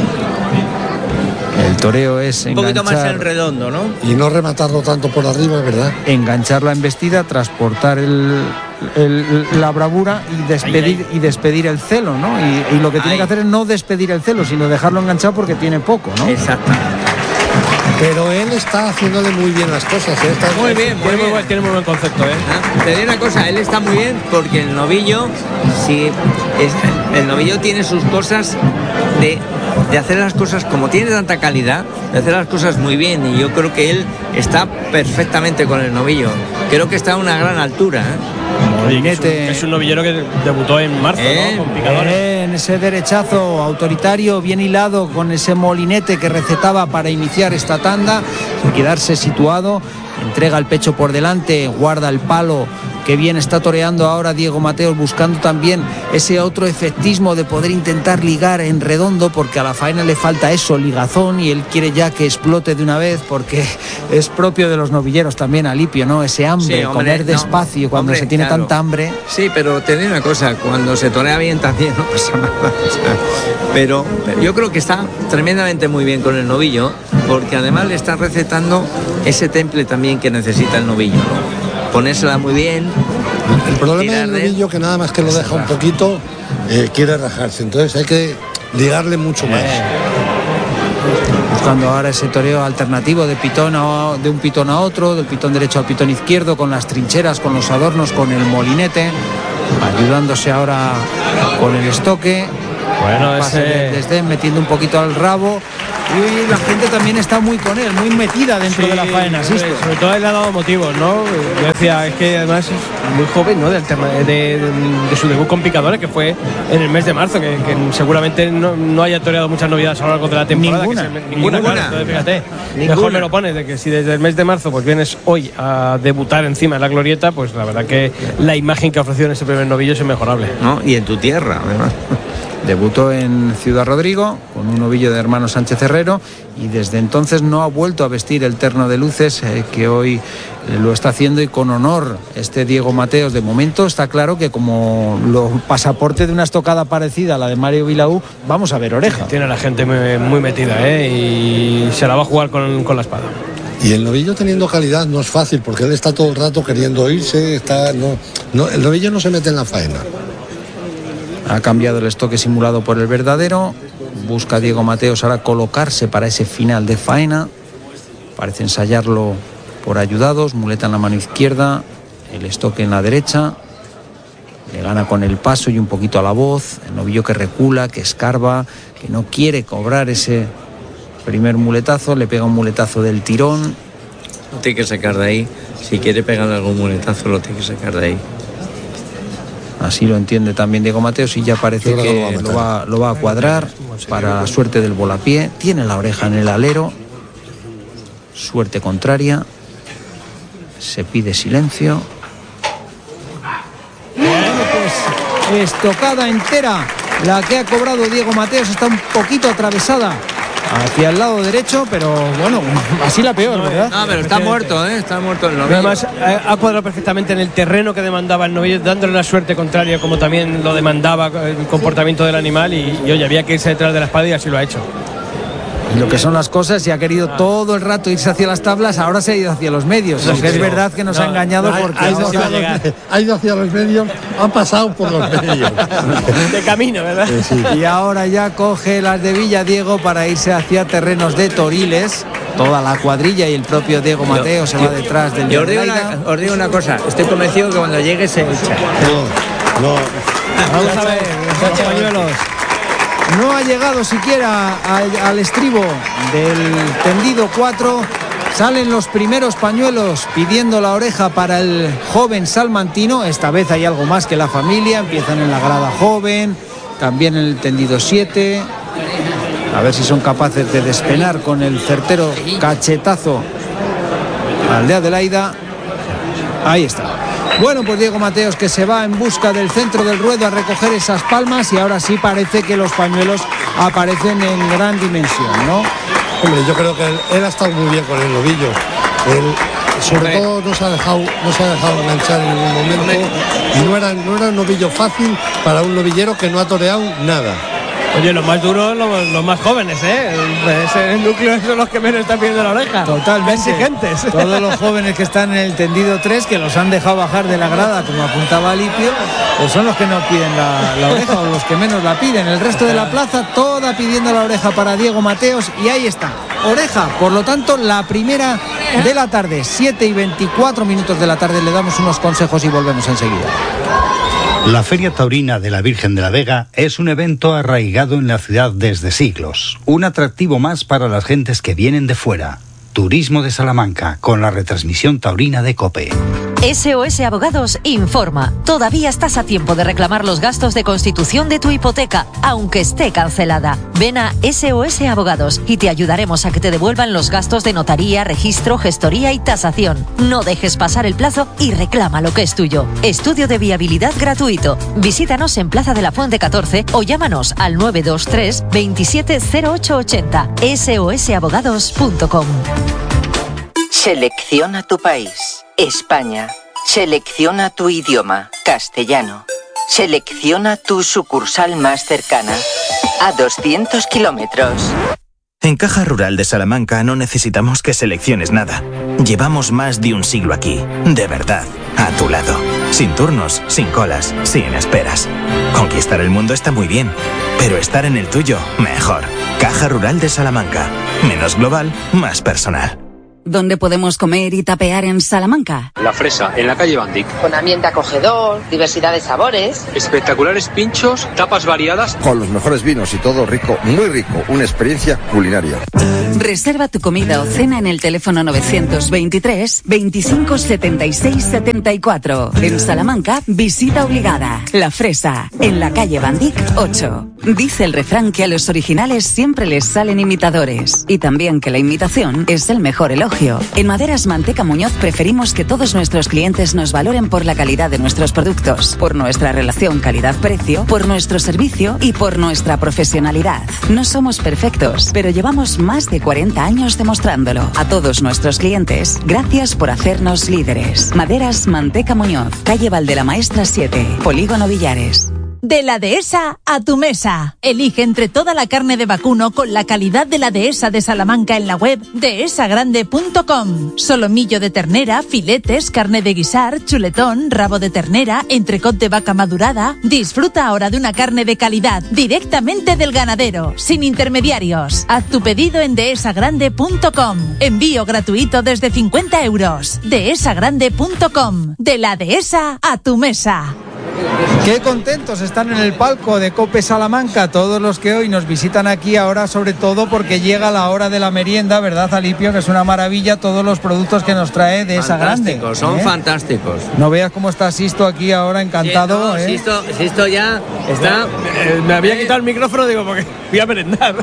El toreo es un enganchar, poquito más en redondo, ¿no? Y no rematarlo tanto por arriba, ¿verdad? Enganchar la embestida, transportar el, el, la bravura y despedir, ahí, ahí. y despedir el celo, ¿no? Y, y lo que tiene ahí. que hacer es no despedir el celo, sino dejarlo enganchado porque tiene poco, ¿no? Exactamente. Pero él está haciéndole muy bien las cosas, ¿eh? Está muy bien, muy tiene, bien. Muy buen, tiene muy buen concepto, ¿eh? ¿Ah? Te digo una cosa, él está muy bien porque el novillo, si es, el novillo tiene sus cosas de, de hacer las cosas, como tiene tanta calidad, de hacer las cosas muy bien, y yo creo que él está perfectamente con el novillo. Creo que está a una gran altura, ¿eh? Molinete. Es un, es un novillero que debutó en marzo, eh, ¿no? Con picadores. Eh, en ese derechazo autoritario, bien hilado con ese molinete que recetaba para iniciar esta tanda, sin quedarse situado, entrega el pecho por delante, guarda el palo. Que bien está toreando ahora Diego Mateos, buscando también ese otro efectismo de poder intentar ligar en redondo, porque a la faena le falta eso, ligazón, y él quiere ya ya que explote de una vez, porque es propio de los novilleros también, Alipio, ¿no? Ese hambre, Sí, hombre, comer no, despacio cuando hombre, se tiene claro. tanta hambre. Sí, pero te digo una cosa, cuando se torea bien también no pasa nada. O sea, pero, pero yo creo que está tremendamente muy bien con el novillo, porque además le está recetando ese temple también que necesita el novillo, ¿no? Ponérsela muy bien. El problema tirar del de- novillo que nada más que lo deja un poquito, eh, quiere rajarse. Entonces hay que ligarle mucho más. Buscando ahora ese toreo alternativo de pitón a, de un pitón a otro, del pitón derecho al pitón izquierdo, con las trincheras, con los adornos, con el molinete, ayudándose ahora con el estoque. Bueno, Pase ese- del desdén, metiendo un poquito al rabo. Y la gente también está muy con él, muy metida dentro Sí, de la faena, Sisto. sobre todo él le ha dado motivos, ¿no? Yo decía, es que además es muy joven, ¿no? De, alterna- de, de- de su debut con picadores, que fue en el mes de marzo, que, que seguramente no, no haya toreado muchas novedades a lo largo de la temporada. Ninguna, que se- ninguna, ninguna. claro, entonces, fíjate, Ninguna. mejor me lo pones, de que si desde el mes de marzo pues vienes hoy a debutar encima en la glorieta, pues la verdad que la imagen que ha ofrecido en ese primer novillo es inmejorable. ¿No? Y en tu tierra, además. Debutó en Ciudad Rodrigo con un novillo de hermano Sánchez Herrero y desde entonces no ha vuelto a vestir el terno de luces eh, que hoy eh, lo está haciendo, y con honor este Diego Mateos. De momento está claro que como lo pasaporte de una estocada parecida a la de Mario Vilaú, vamos a ver oreja. Tiene a la gente muy, muy metida, ¿eh? Y se la va a jugar con, con la espada. Y el novillo teniendo calidad no es fácil, porque él está todo el rato queriendo irse, está, no, no, el novillo no se mete en la faena. Ha cambiado el estoque simulado por el verdadero. Busca Diego Mateos ahora colocarse para ese final de faena. Parece ensayarlo por ayudados. Muleta en la mano izquierda, el estoque en la derecha. Le gana con el paso y un poquito a la voz. El novillo que recula, que escarba, que no quiere cobrar ese primer muletazo. Le pega un muletazo del tirón. Lo tiene que sacar de ahí. Si quiere pegarle algún muletazo, lo tiene que sacar de ahí. Así lo entiende también Diego Mateos, y ya parece Yo creo que que lo lo va a va, lo va a cuadrar para la suerte del volapié. Tiene la oreja en el alero. Suerte contraria. Se pide silencio. Bueno, pues estocada entera la que ha cobrado Diego Mateos. Está un poquito atravesada hacia el lado derecho, pero bueno, así la peor, ¿verdad? No, pero está muerto, ¿eh? Está muerto el Pero novillo. además ha ha cuadrado perfectamente en el terreno que demandaba el novillo, dándole la suerte contraria como también lo demandaba el comportamiento del animal, y, y oye, había que irse detrás de la espada y así lo ha hecho. Lo que son las cosas, y ha querido todo el rato irse hacia las tablas, ahora se ha ido hacia los medios. Aunque es verdad que nos ha engañado porque ha, ido ahora- hacia los, ha ido hacia los medios, han pasado por los medios. De camino, ¿verdad? Y ahora ya coge las de Villa Diego para irse hacia terrenos de Toriles. Toda la cuadrilla y el propio Diego Mateo se va detrás del Yo os digo, Adelaida. una, os digo una cosa, estoy convencido que cuando llegue se echa. No, no. Vamos a ver, los pañuelos. No ha llegado siquiera al, al estribo del tendido cuatro. Salen los primeros pañuelos pidiendo la oreja para el joven salmantino. Esta vez hay algo más que la familia. Empiezan en la grada joven, también en el tendido siete. A ver si son capaces de despenar con el certero cachetazo al de Adelaida. Ahí está. Bueno, pues Diego Mateos, que se va en busca del centro del ruedo a recoger esas palmas, y ahora sí parece que los pañuelos aparecen en gran dimensión, ¿no? Hombre, yo creo que él, él ha estado muy bien con el novillo. Él, sobre todo no se ha dejado, no se ha dejado enganchar en ningún momento, y no era, no era un novillo fácil para un novillero que no ha toreado nada. Oye, los más duros, los, los más jóvenes, ¿eh? Ese núcleo son los que menos están pidiendo la oreja. Totalmente. Exigentes. Todos los jóvenes que están en el tendido tres, que los han dejado bajar de la grada, como apuntaba Alipio, pues son los que no piden la, la oreja, o los que menos la piden. El resto de la plaza, toda pidiendo la oreja para Diego Mateos, y ahí está. Oreja, por lo tanto, la primera de la tarde, siete y veinticuatro minutos de la tarde. Le damos unos consejos y volvemos enseguida. La Feria Taurina de la Virgen de la Vega es un evento arraigado en la ciudad desde siglos, un atractivo más para las gentes que vienen de fuera. Turismo de Salamanca, con la retransmisión taurina de COPE. S O S Abogados informa. Todavía estás a tiempo de reclamar los gastos de constitución de tu hipoteca, aunque esté cancelada. Ven a S O S Abogados y te ayudaremos a que te devuelvan los gastos de notaría, registro, gestoría y tasación. No dejes pasar el plazo y reclama lo que es tuyo. Estudio de viabilidad gratuito. Visítanos en Plaza de la Fuente catorce o llámanos al nueve dos tres veintisiete cero ocho ochenta. S O S abogados punto com. Selecciona tu país. España. Selecciona tu idioma. Castellano. Selecciona tu sucursal más cercana. A doscientos kilómetros. En Caja Rural de Salamanca no necesitamos que selecciones nada. Llevamos más de un siglo aquí, de verdad, a tu lado. Sin turnos, sin colas, sin esperas. Conquistar el mundo está muy bien, pero estar en el tuyo, mejor. Caja Rural de Salamanca. Menos global, más personal. ¿Dónde podemos comer y tapear en Salamanca? La Fresa, en la calle Bandic. Con ambiente acogedor, diversidad de sabores. Espectaculares pinchos, tapas variadas. Con los mejores vinos y todo rico, muy rico. Una experiencia culinaria. Reserva tu comida o cena en el teléfono novecientos veintitrés veinticinco setenta y seis setenta y cuatro. En Salamanca, visita obligada. La Fresa, en la calle Bandic ocho. Dice el refrán que a los originales siempre les salen imitadores. Y también que la imitación es el mejor elogio. En Maderas Manteca Muñoz preferimos que todos nuestros clientes nos valoren por la calidad de nuestros productos, por nuestra relación calidad-precio, por nuestro servicio y por nuestra profesionalidad. No somos perfectos, pero llevamos más de cuarenta años demostrándolo. A todos nuestros clientes, gracias por hacernos líderes. Maderas Manteca Muñoz, calle Valdela-Maestra siete, Polígono Villares. De la Dehesa a tu mesa. Elige entre toda la carne de vacuno con la calidad de la Dehesa de Salamanca en la web dehesa grande punto com. Solomillo de ternera, filetes, carne de guisar, chuletón, rabo de ternera, entrecot de vaca madurada. Disfruta ahora de una carne de calidad directamente del ganadero, sin intermediarios. Haz tu pedido en dehesa grande punto com. Envío gratuito desde cincuenta euros. dehesa grande punto com. De la Dehesa a tu mesa. Qué contentos están en el palco de COPE Salamanca todos los que hoy nos visitan aquí ahora, sobre todo porque llega la hora de la merienda, ¿verdad, Alipio? Que es una maravilla todos los productos que nos trae de esa grande. Fantásticos, son ¿eh? fantásticos. No veas cómo está Sisto aquí ahora, encantado. Sí, no, ¿eh? Sisto, Sisto ya está... Me, me había quitado el micrófono, digo, porque voy a merendar.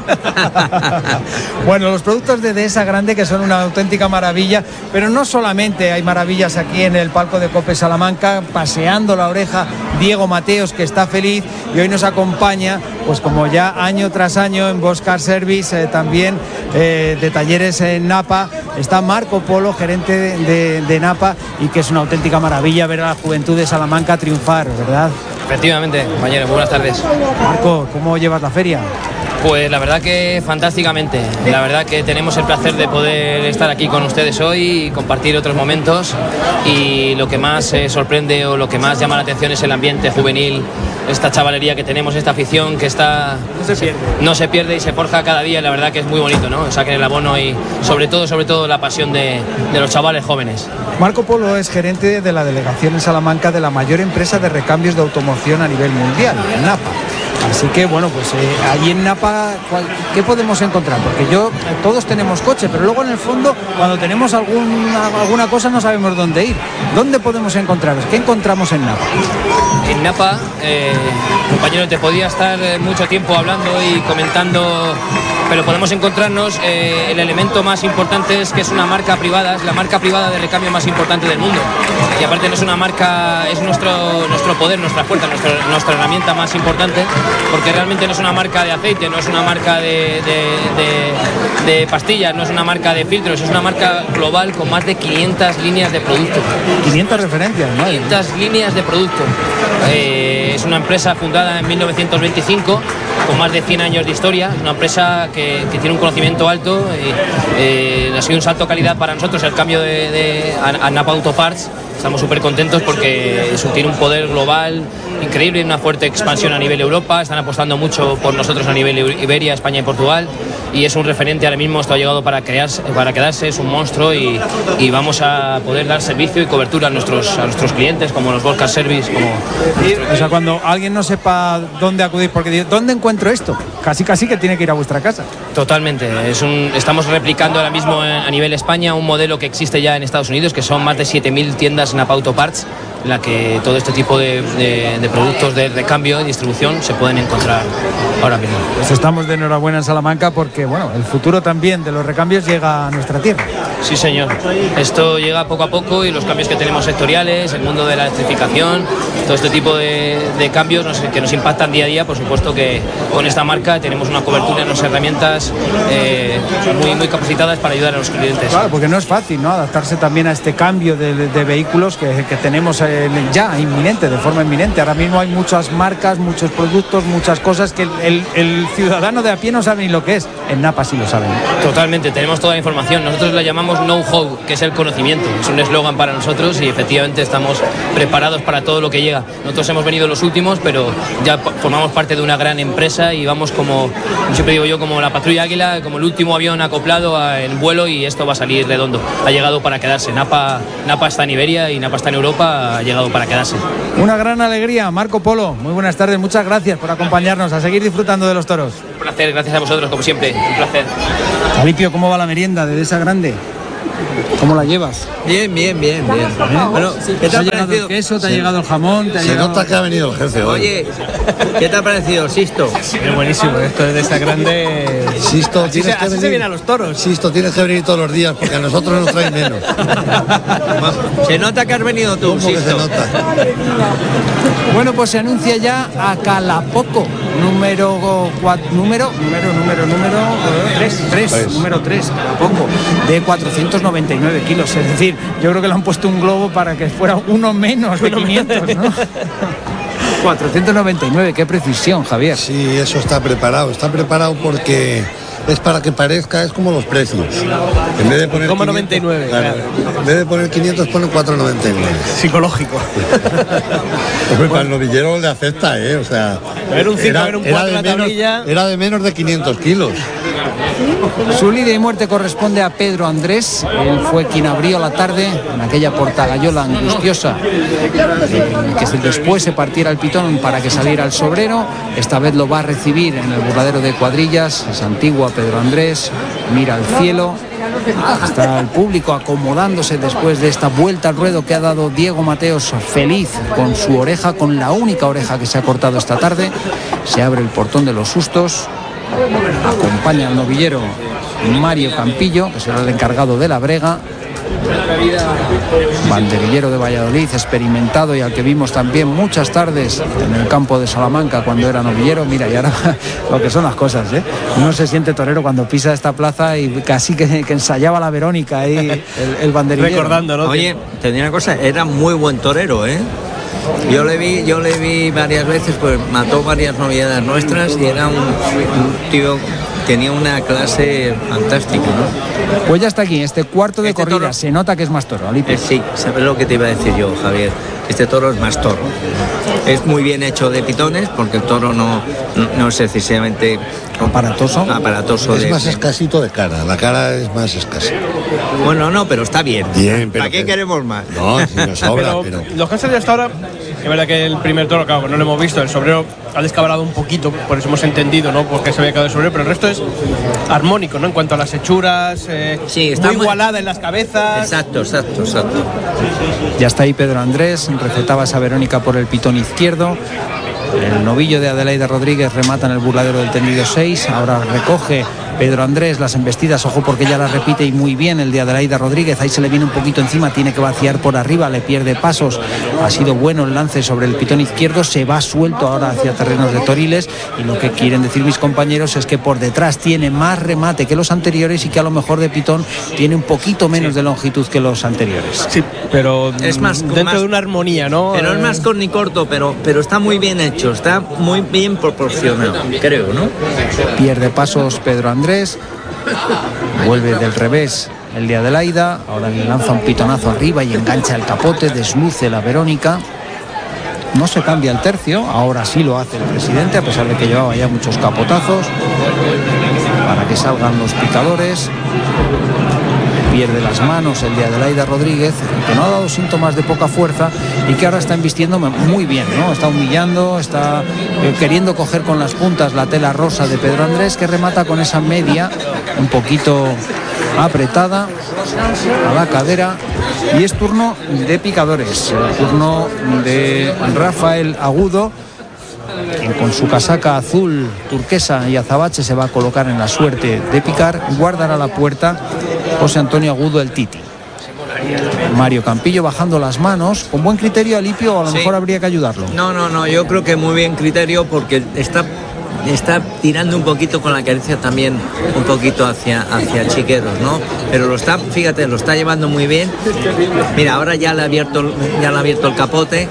Bueno, los productos de Dehesa Grande, que son una auténtica maravilla, pero no solamente hay maravillas aquí en el palco de COPE Salamanca, paseando la oreja Diego Mateos, que está feliz y hoy nos acompaña, pues como ya año tras año en Bosch Car Service, eh, también eh, de talleres en Napa, está Marco Polo, gerente de, de, de Napa, y que es una auténtica maravilla ver a la juventud de Salamanca triunfar, ¿verdad? Efectivamente, compañero, buenas tardes. Marco, ¿cómo llevas la feria? Pues la verdad que fantásticamente, la verdad que tenemos el placer de poder estar aquí con ustedes hoy y compartir otros momentos, y lo que más eh, sorprende o lo que más llama la atención es el ambiente juvenil, esta chavalería que tenemos, esta afición que está no se pierde, no se pierde y se forja cada día, y la verdad que es muy bonito, ¿no? Saquen el abono y sobre todo, sobre todo la pasión de, de los chavales jóvenes. Marco Polo es gerente de la delegación en Salamanca de la mayor empresa de recambios de automoción a nivel mundial, Napa. Así que bueno, pues eh, allí en Napa, ¿qué podemos encontrar? Porque yo, eh, todos tenemos coche, pero luego en el fondo, cuando tenemos alguna, alguna cosa no sabemos dónde ir. ¿Dónde podemos encontraros? ¿Qué encontramos en Napa? En Napa, eh, compañero, te podía estar mucho tiempo hablando y comentando, pero podemos encontrarnos, eh, el elemento más importante es que es una marca privada, es la marca privada de recambio más importante del mundo. Y aparte no es una marca, es nuestro, nuestro poder, nuestra fuerza, nuestra, nuestra herramienta más importante, porque realmente no es una marca de aceite, no es una marca de, de, de, de pastillas, no es una marca de filtros, es una marca global con más de quinientas líneas de producto. quinientas referencias, ¿no? quinientas líneas de producto. Eh, es una empresa fundada en mil novecientos veinticinco, con más de cien años de historia, una empresa que, que tiene un conocimiento alto, y, eh, ha sido un salto de calidad para nosotros el cambio de, de a, a Napa Auto Parts. Estamos súper contentos porque eso tiene un poder global increíble, una fuerte expansión a nivel Europa, están apostando mucho por nosotros a nivel Iberia, España y Portugal, y es un referente ahora mismo. Esto ha llegado para, crearse, para quedarse, es un monstruo, y, y vamos a poder dar servicio y cobertura a nuestros, a nuestros clientes, como los Bosch Car Service. Como... O sea, cuando alguien no sepa dónde acudir, porque dice, ¿dónde encuentro esto? Casi casi que tiene que ir a vuestra casa. Totalmente, es un, estamos replicando ahora mismo a nivel España un modelo que existe ya en Estados Unidos, que son más de siete mil tiendas es Napa Auto Parts, en la que todo este tipo de, de, de productos de recambio y distribución se pueden encontrar ahora mismo. Pues estamos de enhorabuena en Salamanca porque, bueno, el futuro también de los recambios llega a nuestra tierra. Sí, señor. Esto llega poco a poco y los cambios que tenemos sectoriales, el mundo de la electrificación, todo este tipo de, de cambios nos, que nos impactan día a día, por supuesto que con esta marca tenemos una cobertura en las herramientas eh, muy, muy capacitadas para ayudar a los clientes. Claro, porque no es fácil, ¿no?, adaptarse también a este cambio de, de, de vehículos que, que tenemos eh, ya inminente, de forma inminente. Ahora mismo hay muchas marcas, muchos productos, muchas cosas que el, el, el ciudadano de a pie no sabe ni lo que es. En Napa sí lo saben. Totalmente, tenemos toda la información. Nosotros la llamamos know-how, que es el conocimiento. Es un eslogan para nosotros y efectivamente estamos preparados para todo lo que llega. Nosotros hemos venido los últimos, pero ya formamos parte de una gran empresa y vamos como, siempre digo yo, como la patrulla Águila, como el último avión acoplado en vuelo, y esto va a salir redondo. Ha llegado para quedarse. Napa, Napa está en Iberia y Napa está en Europa, ha llegado para quedarse. Una gran alegría. Marco Polo, muy buenas tardes, muchas gracias por acompañarnos, a seguir disfrutando de los toros. Un placer, gracias a vosotros, como siempre, un placer. Alipio, ¿cómo va la merienda de Dehesa Grande? ¿Cómo la llevas? Bien, bien, bien, bien. ¿Eh? Bueno, ¿qué te ha llegado el queso? ¿Te ha llegado el jamón? ¿Te ha Se llegado... nota que ha venido el jefe hoy. Oye, ¿qué te ha parecido, Sisto? Es buenísimo, esto de Dehesa Grande. Sisto, así tienes se, que así venir. se viene a los toros. Sisto, tienes que venir todos los días porque a nosotros nos traen menos. Se nota que has venido tú, ¿Cómo que Sisto? se nota? Bueno, pues se anuncia ya a Calapoco, número cuatro, número, número, número, número tres, tres, número tres, Calapoco, de cuatrocientos noventa y nueve kilos. Es decir, yo creo que le han puesto un globo para que fuera uno menos de quinientos, ¿no? cuatrocientos noventa y nueve, qué precisión, Javier. Sí, eso está preparado, está preparado porque es para que parezca, es como los precios. En vez de poner como quinientos, noventa y nueve, claro, claro. En vez de poner quinientos, pone cuatrocientos noventa y nueve. Psicológico. Hombre, para el novillero le afecta, ¿eh? O sea, ver un cinco, ver un cuatro en la menos, tablilla. Era de menos de quinientos kilos. Su lidia y muerte corresponde a Pedro Andrés. Él fue quien abrió la tarde en aquella portagayola angustiosa, eh, que después se partiera el pitón para que saliera el sobrero. Esta vez lo va a recibir en el burladero de cuadrillas. Es antigua Pedro Andrés, mira al cielo. Está el público acomodándose después de esta vuelta al ruedo que ha dado Diego Mateos, feliz con su oreja, con la única oreja que se ha cortado esta tarde. Se abre el portón de los sustos. Acompaña al novillero Mario Campillo, que será el encargado de la brega. Banderillero de Valladolid, experimentado y al que vimos también muchas tardes en el campo de Salamanca cuando era novillero. Mira, y ahora lo que son las cosas, ¿eh? Uno se siente torero cuando pisa esta plaza y casi que, que ensayaba la Verónica ahí, el, el banderillero. Recordando, ¿no? Oye, te digo una cosa, era muy buen torero, ¿eh? Yo le vi, yo le vi varias veces, pues mató varias noviedades nuestras y era un, un tío, tenía una clase fantástica, ¿no? Pues ya está aquí, este cuarto de Este corrida, toro... se nota que es más toro, Alipe. Eh, sí, sabes lo que te iba a decir yo, Javier. Este toro es más toro. Es muy bien hecho de pitones porque el toro no, no, no es excesivamente aparatoso. aparatoso es de, más de... escasito de cara, la cara es más escasa. Bueno, no, pero está bien. Bien, pero ¿Para qué que... queremos más? No, si nos sobra, pero, pero... los que han salido hasta ahora, es verdad que el primer toro, claro, no lo hemos visto, el sobrero ha descabalado un poquito, por eso hemos entendido, ¿no?, por qué se había quedado el sobrero, pero el resto es armónico, ¿no?, en cuanto a las hechuras, eh, sí, está muy muy igualada en las cabezas. Exacto, exacto, exacto. Ya está ahí Pedro Andrés, recetaba esa Verónica por el pitón izquierdo. El novillo de Adelaida Rodríguez remata en el burladero del tendido seis. Ahora recoge Pedro Andrés las embestidas, ojo porque ya las repite y muy bien el de Adelaida Rodríguez. Ahí se le viene un poquito encima, tiene que vaciar por arriba, le pierde pasos. Ha sido bueno el lance sobre el pitón izquierdo, se va suelto ahora hacia terrenos de Toriles, y lo que quieren decir mis compañeros es que por detrás tiene más remate que los anteriores y que a lo mejor de pitón tiene un poquito menos sí. de longitud que los anteriores. Sí, pero es más, dentro más, de una armonía, ¿no? Pero es más corni corto, pero, pero está muy bien hecho, está muy bien proporcionado, creo, ¿no? Pierde pasos Pedro Andrés, vuelve del revés el de Adelaida, ahora le lanza un pitonazo arriba y engancha el capote, desluce la Verónica. No se cambia el tercio, ahora sí lo hace el presidente, a pesar de que llevaba ya muchos capotazos, para que salgan los picadores. pierde las manos el de Adelaida Rodríguez, que no ha dado síntomas de poca fuerza y que ahora está embistiendo muy bien, ¿no? Está humillando, está eh, queriendo coger con las puntas la tela rosa de Pedro Andrés, que remata con esa media un poquito apretada a la cadera. Y es turno de picadores, turno de Rafael Agudo, quien con su casaca azul turquesa y azabache se va a colocar en la suerte de picar. Guardará la puerta José Antonio Agudo, el Titi. Mario Campillo bajando las manos, con buen criterio Alipio, o a lo sí. mejor habría que ayudarlo. No, no, no, yo creo que muy bien criterio, porque está está tirando un poquito con la carencia también un poquito hacia hacia Chiqueros, ¿no? Pero lo está, fíjate, lo está llevando muy bien. Mira, ahora ya le ha abierto ya le ha abierto el capote.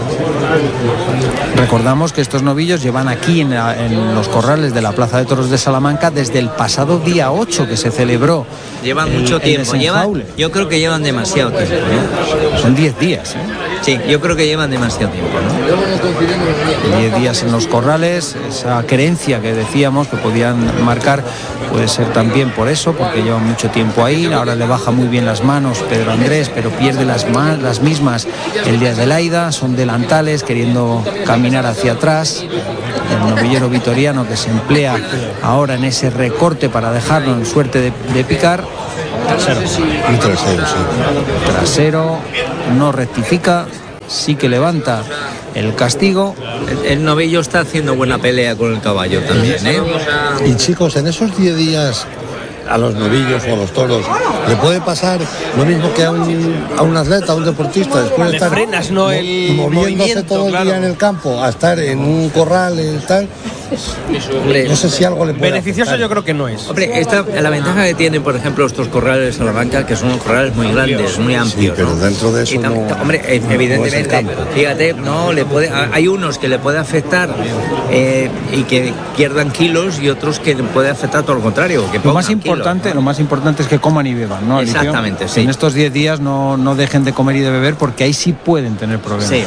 Recordamos que estos novillos llevan aquí en, la, en los corrales de la Plaza de Toros de Salamanca desde el pasado día ocho, que se celebró. Llevan el, mucho tiempo, llevan, yo creo que llevan demasiado tiempo, ¿no? Son diez días, ¿eh? Sí, yo creo que llevan demasiado tiempo, ¿no? diez días en los corrales, esa creencia que decíamos que podían marcar puede ser también por eso, porque llevan mucho tiempo ahí. Ahora le baja muy bien las manos Pedro Andrés, pero pierde las, las mismas el de Adelaida. Son delantales queriendo caminar hacia atrás. El novillero vitoriano que se emplea ahora en ese recorte para dejarlo en suerte de, de picar. Trasero. Y trasero, sí. Trasero, no rectifica, sí que levanta el castigo. El, el novillo está haciendo buena pelea con el caballo también, ¿eh? Y chicos, en esos diez días a los novillos o a los toros le puede pasar lo mismo que a un, a un atleta, a un deportista, después de le estar frenas, ¿no? El moviéndose todo el claro. día en el campo a estar en un corral y tal. Hombre, no sé si algo le puede beneficioso afectar. Yo creo que no es. Hombre, esta, la ventaja que tienen, por ejemplo, estos corrales de Salamanca, que son unos corrales muy grandes, muy amplios. Sí, pero ¿no? dentro de eso tam, no, hombre, evidentemente, no fíjate, no le puede, hay unos que le puede afectar eh, y que pierdan kilos, y otros que le puede afectar todo lo contrario. Que lo más importante, kilos, ¿no? Lo más importante es que coman y beban, ¿no? Exactamente, Alicio? sí. En estos diez días no, no dejen de comer y de beber, porque ahí sí pueden tener problemas. Sí.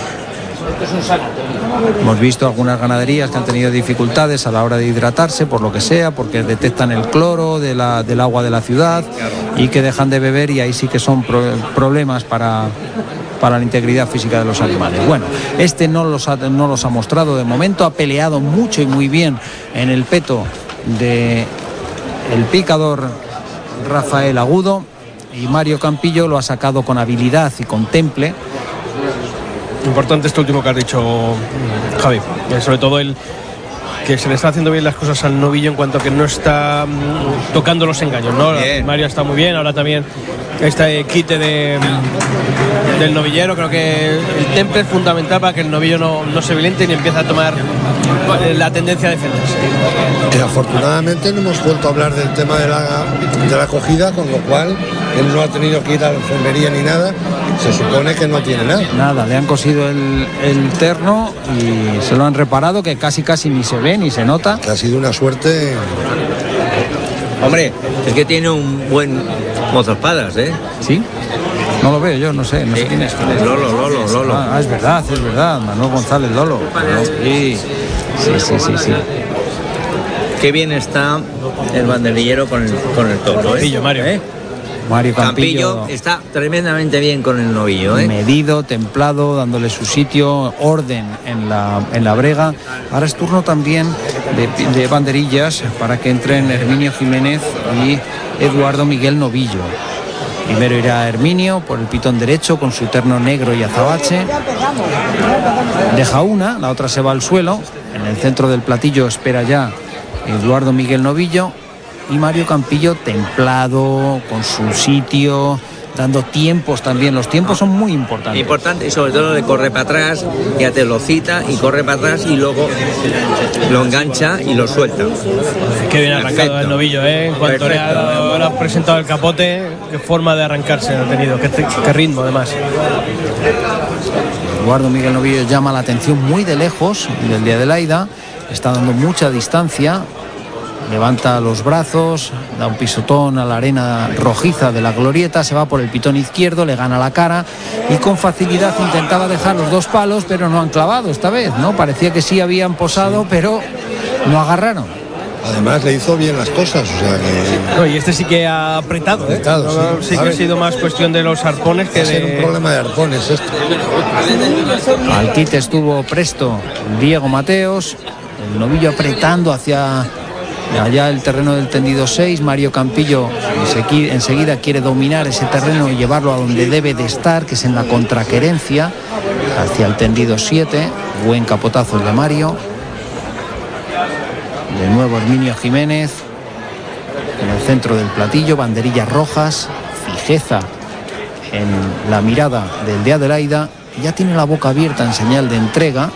Hemos visto algunas ganaderías que han tenido dificultades a la hora de hidratarse, por lo que sea, porque detectan el cloro de la, del agua de la ciudad y que dejan de beber, y ahí sí que son pro, problemas para, para la integridad física de los animales. Bueno, este no los, ha, no los ha mostrado de momento, ha peleado mucho y muy bien en el peto de el picador Rafael Agudo, y Mario Campillo lo ha sacado con habilidad y con temple. Importante esto último que has dicho, Javi, sobre todo el que se le está haciendo bien las cosas al novillo en cuanto a que no está mm, tocando los engaños, ¿no? Bien. Mario está muy bien, ahora también este quite de, del novillero. Creo que el temple es fundamental para que el novillo no, no se violente ni empiece a tomar la tendencia a defenderse. Eh, afortunadamente no hemos vuelto a hablar del tema de la, de la acogida, con lo cual él no ha tenido que ir a la enfermería ni nada. Se supone que no tiene nada. Nada, le han cosido el, el terno y se lo han reparado, que casi casi ni se ve ni se nota. Que ha sido una suerte. Hombre, es que tiene un buen mozoespadas, ¿eh? Sí. No lo veo yo, no sé, no sí, sé quién es. Lolo, Lolo, Lolo. Ah, es verdad, es verdad, Manuel González Lolo. Sí, sí, sí, sí, sí. Qué bien está el banderillero con el, con el toro, ¿eh? Campillo, Mario. ¿Eh? Mario Campillo, Campillo está tremendamente bien con el novillo, ¿eh? Medido, templado, dándole su sitio, orden en la, en la brega. Ahora es turno también de, de banderillas para que entren Herminio Jiménez y Eduardo Miguel Novillo. Primero irá Herminio por el pitón derecho con su terno negro y azabache. Deja una, la otra se va al suelo. En el centro del platillo espera ya Eduardo Miguel Novillo. Y Mario Campillo templado, con su sitio, dando tiempos también. Los tiempos son muy importantes. Importante, y sobre todo le corre para atrás, ya te lo cita y corre para atrás y luego lo engancha y lo suelta. Qué bien arrancado. Perfecto. El novillo, ¿eh? En cuanto le ha, le ha presentado el capote, qué forma de arrancarse ha tenido, qué, qué ritmo además. Eduardo Miguel Novillo llama la atención muy de lejos del de Adelaida, está dando mucha distancia. Levanta los brazos, da un pisotón a la arena rojiza de la glorieta, se va por el pitón izquierdo, le gana la cara y con facilidad intentaba dejar los dos palos, pero no han clavado esta vez, ¿no? Parecía que sí habían posado, pero no agarraron. además le hizo bien las cosas, o sea que... No, y este sí que ha apretado, ¿eh? Apretado, no, sí. sí que A ha ver, sido más cuestión de los arpones que va a ser de... un problema de arpones esto. Al quite estuvo presto Diego Mateos, el novillo apretando hacia allá el terreno del tendido seis. Mario Campillo enseguida quiere dominar ese terreno y llevarlo a donde debe de estar, que es en la contraquerencia, hacia el tendido siete. Buen capotazo el de Mario. De nuevo Herminio Jiménez en el centro del platillo, banderillas rojas, fijeza en la mirada del de Adelaida. Ya tiene la boca abierta en señal de entrega.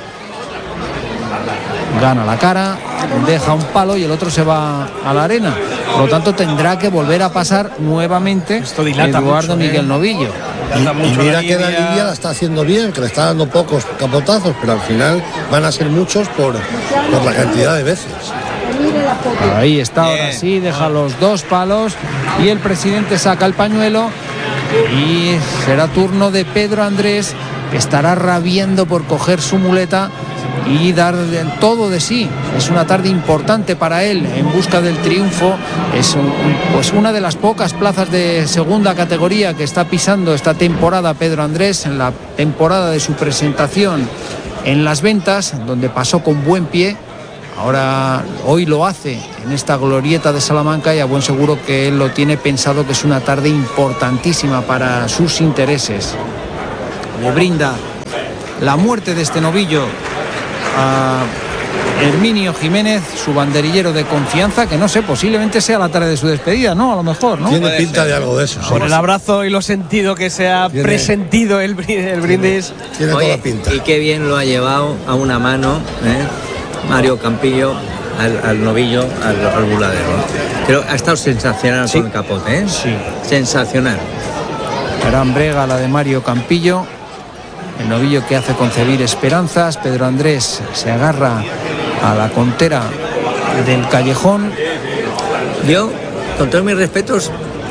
Gana la cara, deja un palo y el otro se va a la arena. Por lo tanto tendrá que volver a pasar nuevamente Eduardo mucho, Miguel ¿eh? Novillo. Y, y mira que Dalivia la está haciendo bien, que le está dando pocos capotazos, pero al final van a ser muchos por, por la cantidad de veces. Ahí está, ahora sí, deja los dos palos y el presidente saca el pañuelo y será turno de Pedro Andrés, que estará rabiando por coger su muleta y dar todo de sí. Es una tarde importante para él en busca del triunfo. Es un, pues una de las pocas plazas de segunda categoría que está pisando esta temporada Pedro Andrés, en la temporada de su presentación en Las Ventas, donde pasó con buen pie. Ahora hoy lo hace en esta glorieta de Salamanca y a buen seguro que él lo tiene pensado, que es una tarde importantísima para sus intereses. Le brinda la muerte de este novillo a Herminio Jiménez, su banderillero de confianza, que no sé, posiblemente sea la tarde de su despedida, ¿no? A lo mejor, ¿no? Tiene pinta de algo de eso. Por el abrazo y lo sentido que se ha tiene, presentido el, el brindis. Tiene, tiene Oye, toda pinta. Y qué bien lo ha llevado a una mano, ¿eh? Mario Campillo al, al novillo, al, al buladero. Pero ha estado sensacional sí. con el capote, ¿eh? Sí. Sensacional. Gran brega la de Mario Campillo. El novillo que hace concebir esperanzas. Pedro Andrés se agarra a la contera del callejón. Yo, con todos mis respetos,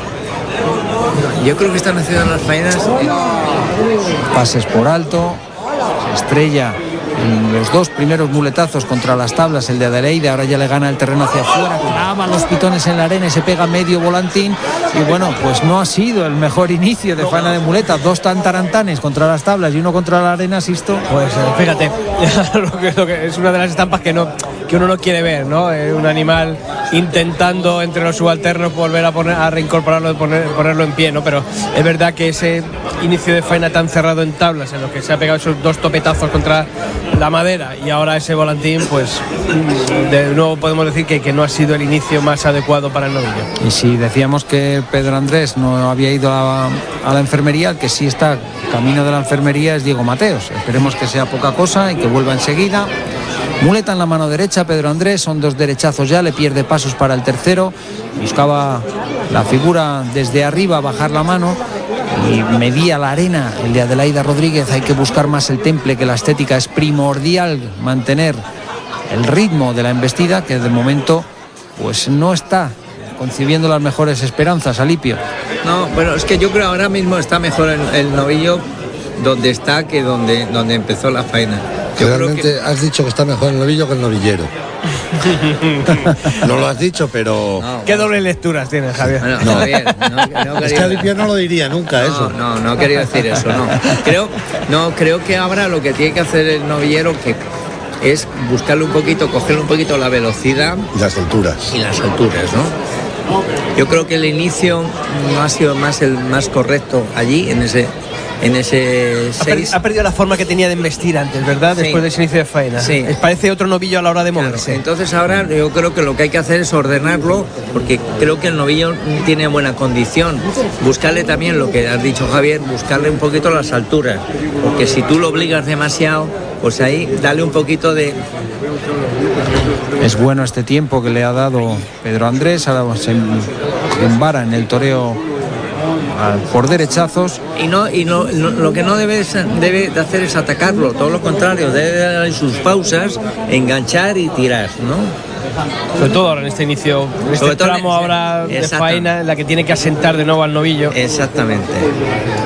yo creo que están haciendo las faenas. Pases por alto, se estrella en los dos primeros muletazos contra las tablas el de Adelaide. Ahora ya le gana el terreno hacia afuera, clava los pitones en la arena y se pega medio volantín. Y bueno, pues no ha sido el mejor inicio de faena de muletas. Dos tantarantanes contra las tablas y uno contra la arena, Sisto. Pues eh, fíjate, lo que, lo que es una de las estampas que no que uno no quiere ver, ¿no? Eh, un animal intentando entre los subalternos volver a poner a reincorporarlo, poner, ponerlo en pie, ¿no? Pero es verdad que ese inicio de faena tan cerrado en tablas, en lo que se ha pegado esos dos topetazos contra la madera y ahora ese volantín, pues de nuevo podemos decir que, que no ha sido el inicio más adecuado para el novillo. Y si decíamos que Pedro Andrés no había ido a, a la enfermería, el que sí está camino de la enfermería es Diego Mateos. Esperemos que sea poca cosa y que vuelva enseguida. Muleta en la mano derecha Pedro Andrés, son dos derechazos ya, le pierde pasos para el tercero. Buscaba la figura desde arriba, bajar la mano y medía la arena el de Adelaida Rodríguez. Hay que buscar más el temple, que la estética es primordial, mantener el ritmo de la embestida, que de momento pues no está concibiendo las mejores esperanzas, Alipio. No, bueno, es que yo creo ahora mismo está mejor el, el novillo donde está que donde, donde empezó la faena. Yo Realmente creo que... has dicho que está mejor el novillo que el novillero. No lo has dicho, pero... No, ¿qué doble lecturas tienes, Javier? Bueno, no, Javier, no, no quería... Es que Alipio no lo diría nunca, no, eso. No, no quería decir eso, no. Creo, no, creo que ahora lo que tiene que hacer el novillero que es buscarle un poquito, cogerle un poquito la velocidad... Y las alturas. Y las alturas, ¿no? Yo creo que el inicio no ha sido más el más correcto allí, en ese... En ese seis. Ha, ha perdido la forma que tenía de embestir antes, ¿verdad? Después sí. de ese inicio de faena. Sí. Parece otro novillo a la hora de moverse. Claro. Entonces ahora yo creo que lo que hay que hacer es ordenarlo, porque creo que el novillo tiene buena condición. Buscarle también lo que has dicho, Javier, buscarle un poquito las alturas, porque si tú lo obligas demasiado, pues ahí dale un poquito de... Es bueno este tiempo que le ha dado Pedro Andrés. Ahora se embara en el toreo por derechazos. Y no y no, no lo que no debe, debe de hacer es atacarlo, todo lo contrario, debe dar sus pausas, enganchar y tirar, ¿no? Sobre todo ahora en este inicio, en este tramo ahora de faena, en la que tiene que asentar de nuevo al novillo. Exactamente.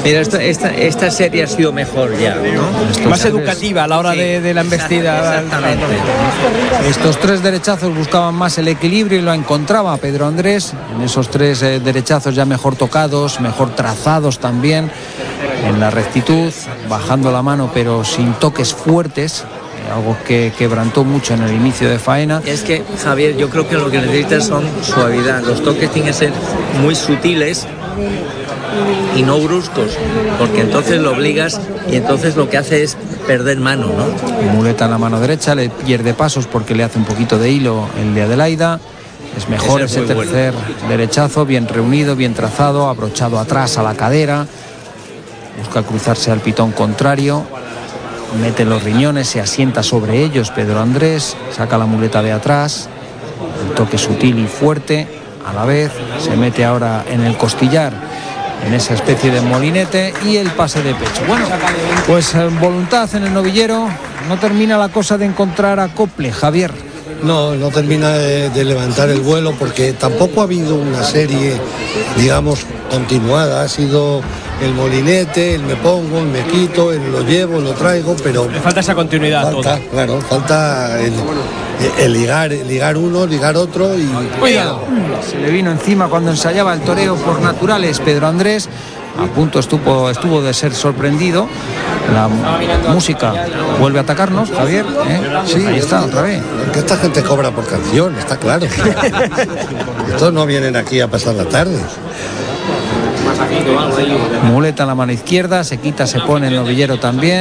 Mira, esta, esta, esta serie ha sido mejor ya, ¿no? Más educativa a la hora sí. de, de la embestida. Exactamente. Estos tres derechazos buscaban más el equilibrio y lo encontraba Pedro Andrés. En esos tres eh, derechazos ya mejor tocados, mejor trazados también, en la rectitud, bajando la mano pero sin toques fuertes. Algo que quebrantó mucho en el inicio de faena. Es que, Javier, yo creo que lo que necesitas son suavidad. Los toques tienen que ser muy sutiles y no bruscos, porque entonces lo obligas y entonces lo que hace es perder mano, ¿no? Muleta en la mano derecha, le pierde pasos porque le hace un poquito de hilo el de Adelaida. Es mejor ese, ese tercer bueno. derechazo, bien reunido, bien trazado, abrochado atrás a la cadera. Busca cruzarse al pitón contrario. Mete los riñones, se asienta sobre ellos Pedro Andrés, saca la muleta de atrás, el toque sutil y fuerte, a la vez se mete ahora en el costillar, en esa especie de molinete, y el pase de pecho. Bueno, pues voluntad en el novillero, no termina la cosa de encontrar acople, Javier. No, no termina de, de levantar el vuelo, porque tampoco ha habido una serie, digamos, continuada. Ha sido el molinete, el me pongo, el me quito, el lo llevo, lo traigo, pero... Le falta esa continuidad. Falta, toda. Claro, falta el, el ligar, el ligar uno, ligar otro y... Cuidado. Se le vino encima cuando ensayaba el toreo por naturales Pedro Andrés. A punto estuvo, estuvo de ser sorprendido. La música vuelve a atacarnos, Javier, ¿eh? Sí, ahí está, otra vez. Que esta gente cobra por canción, está claro. Estos no vienen aquí a pasar la tarde. Muleta en la mano izquierda, se quita, se pone el novillero también.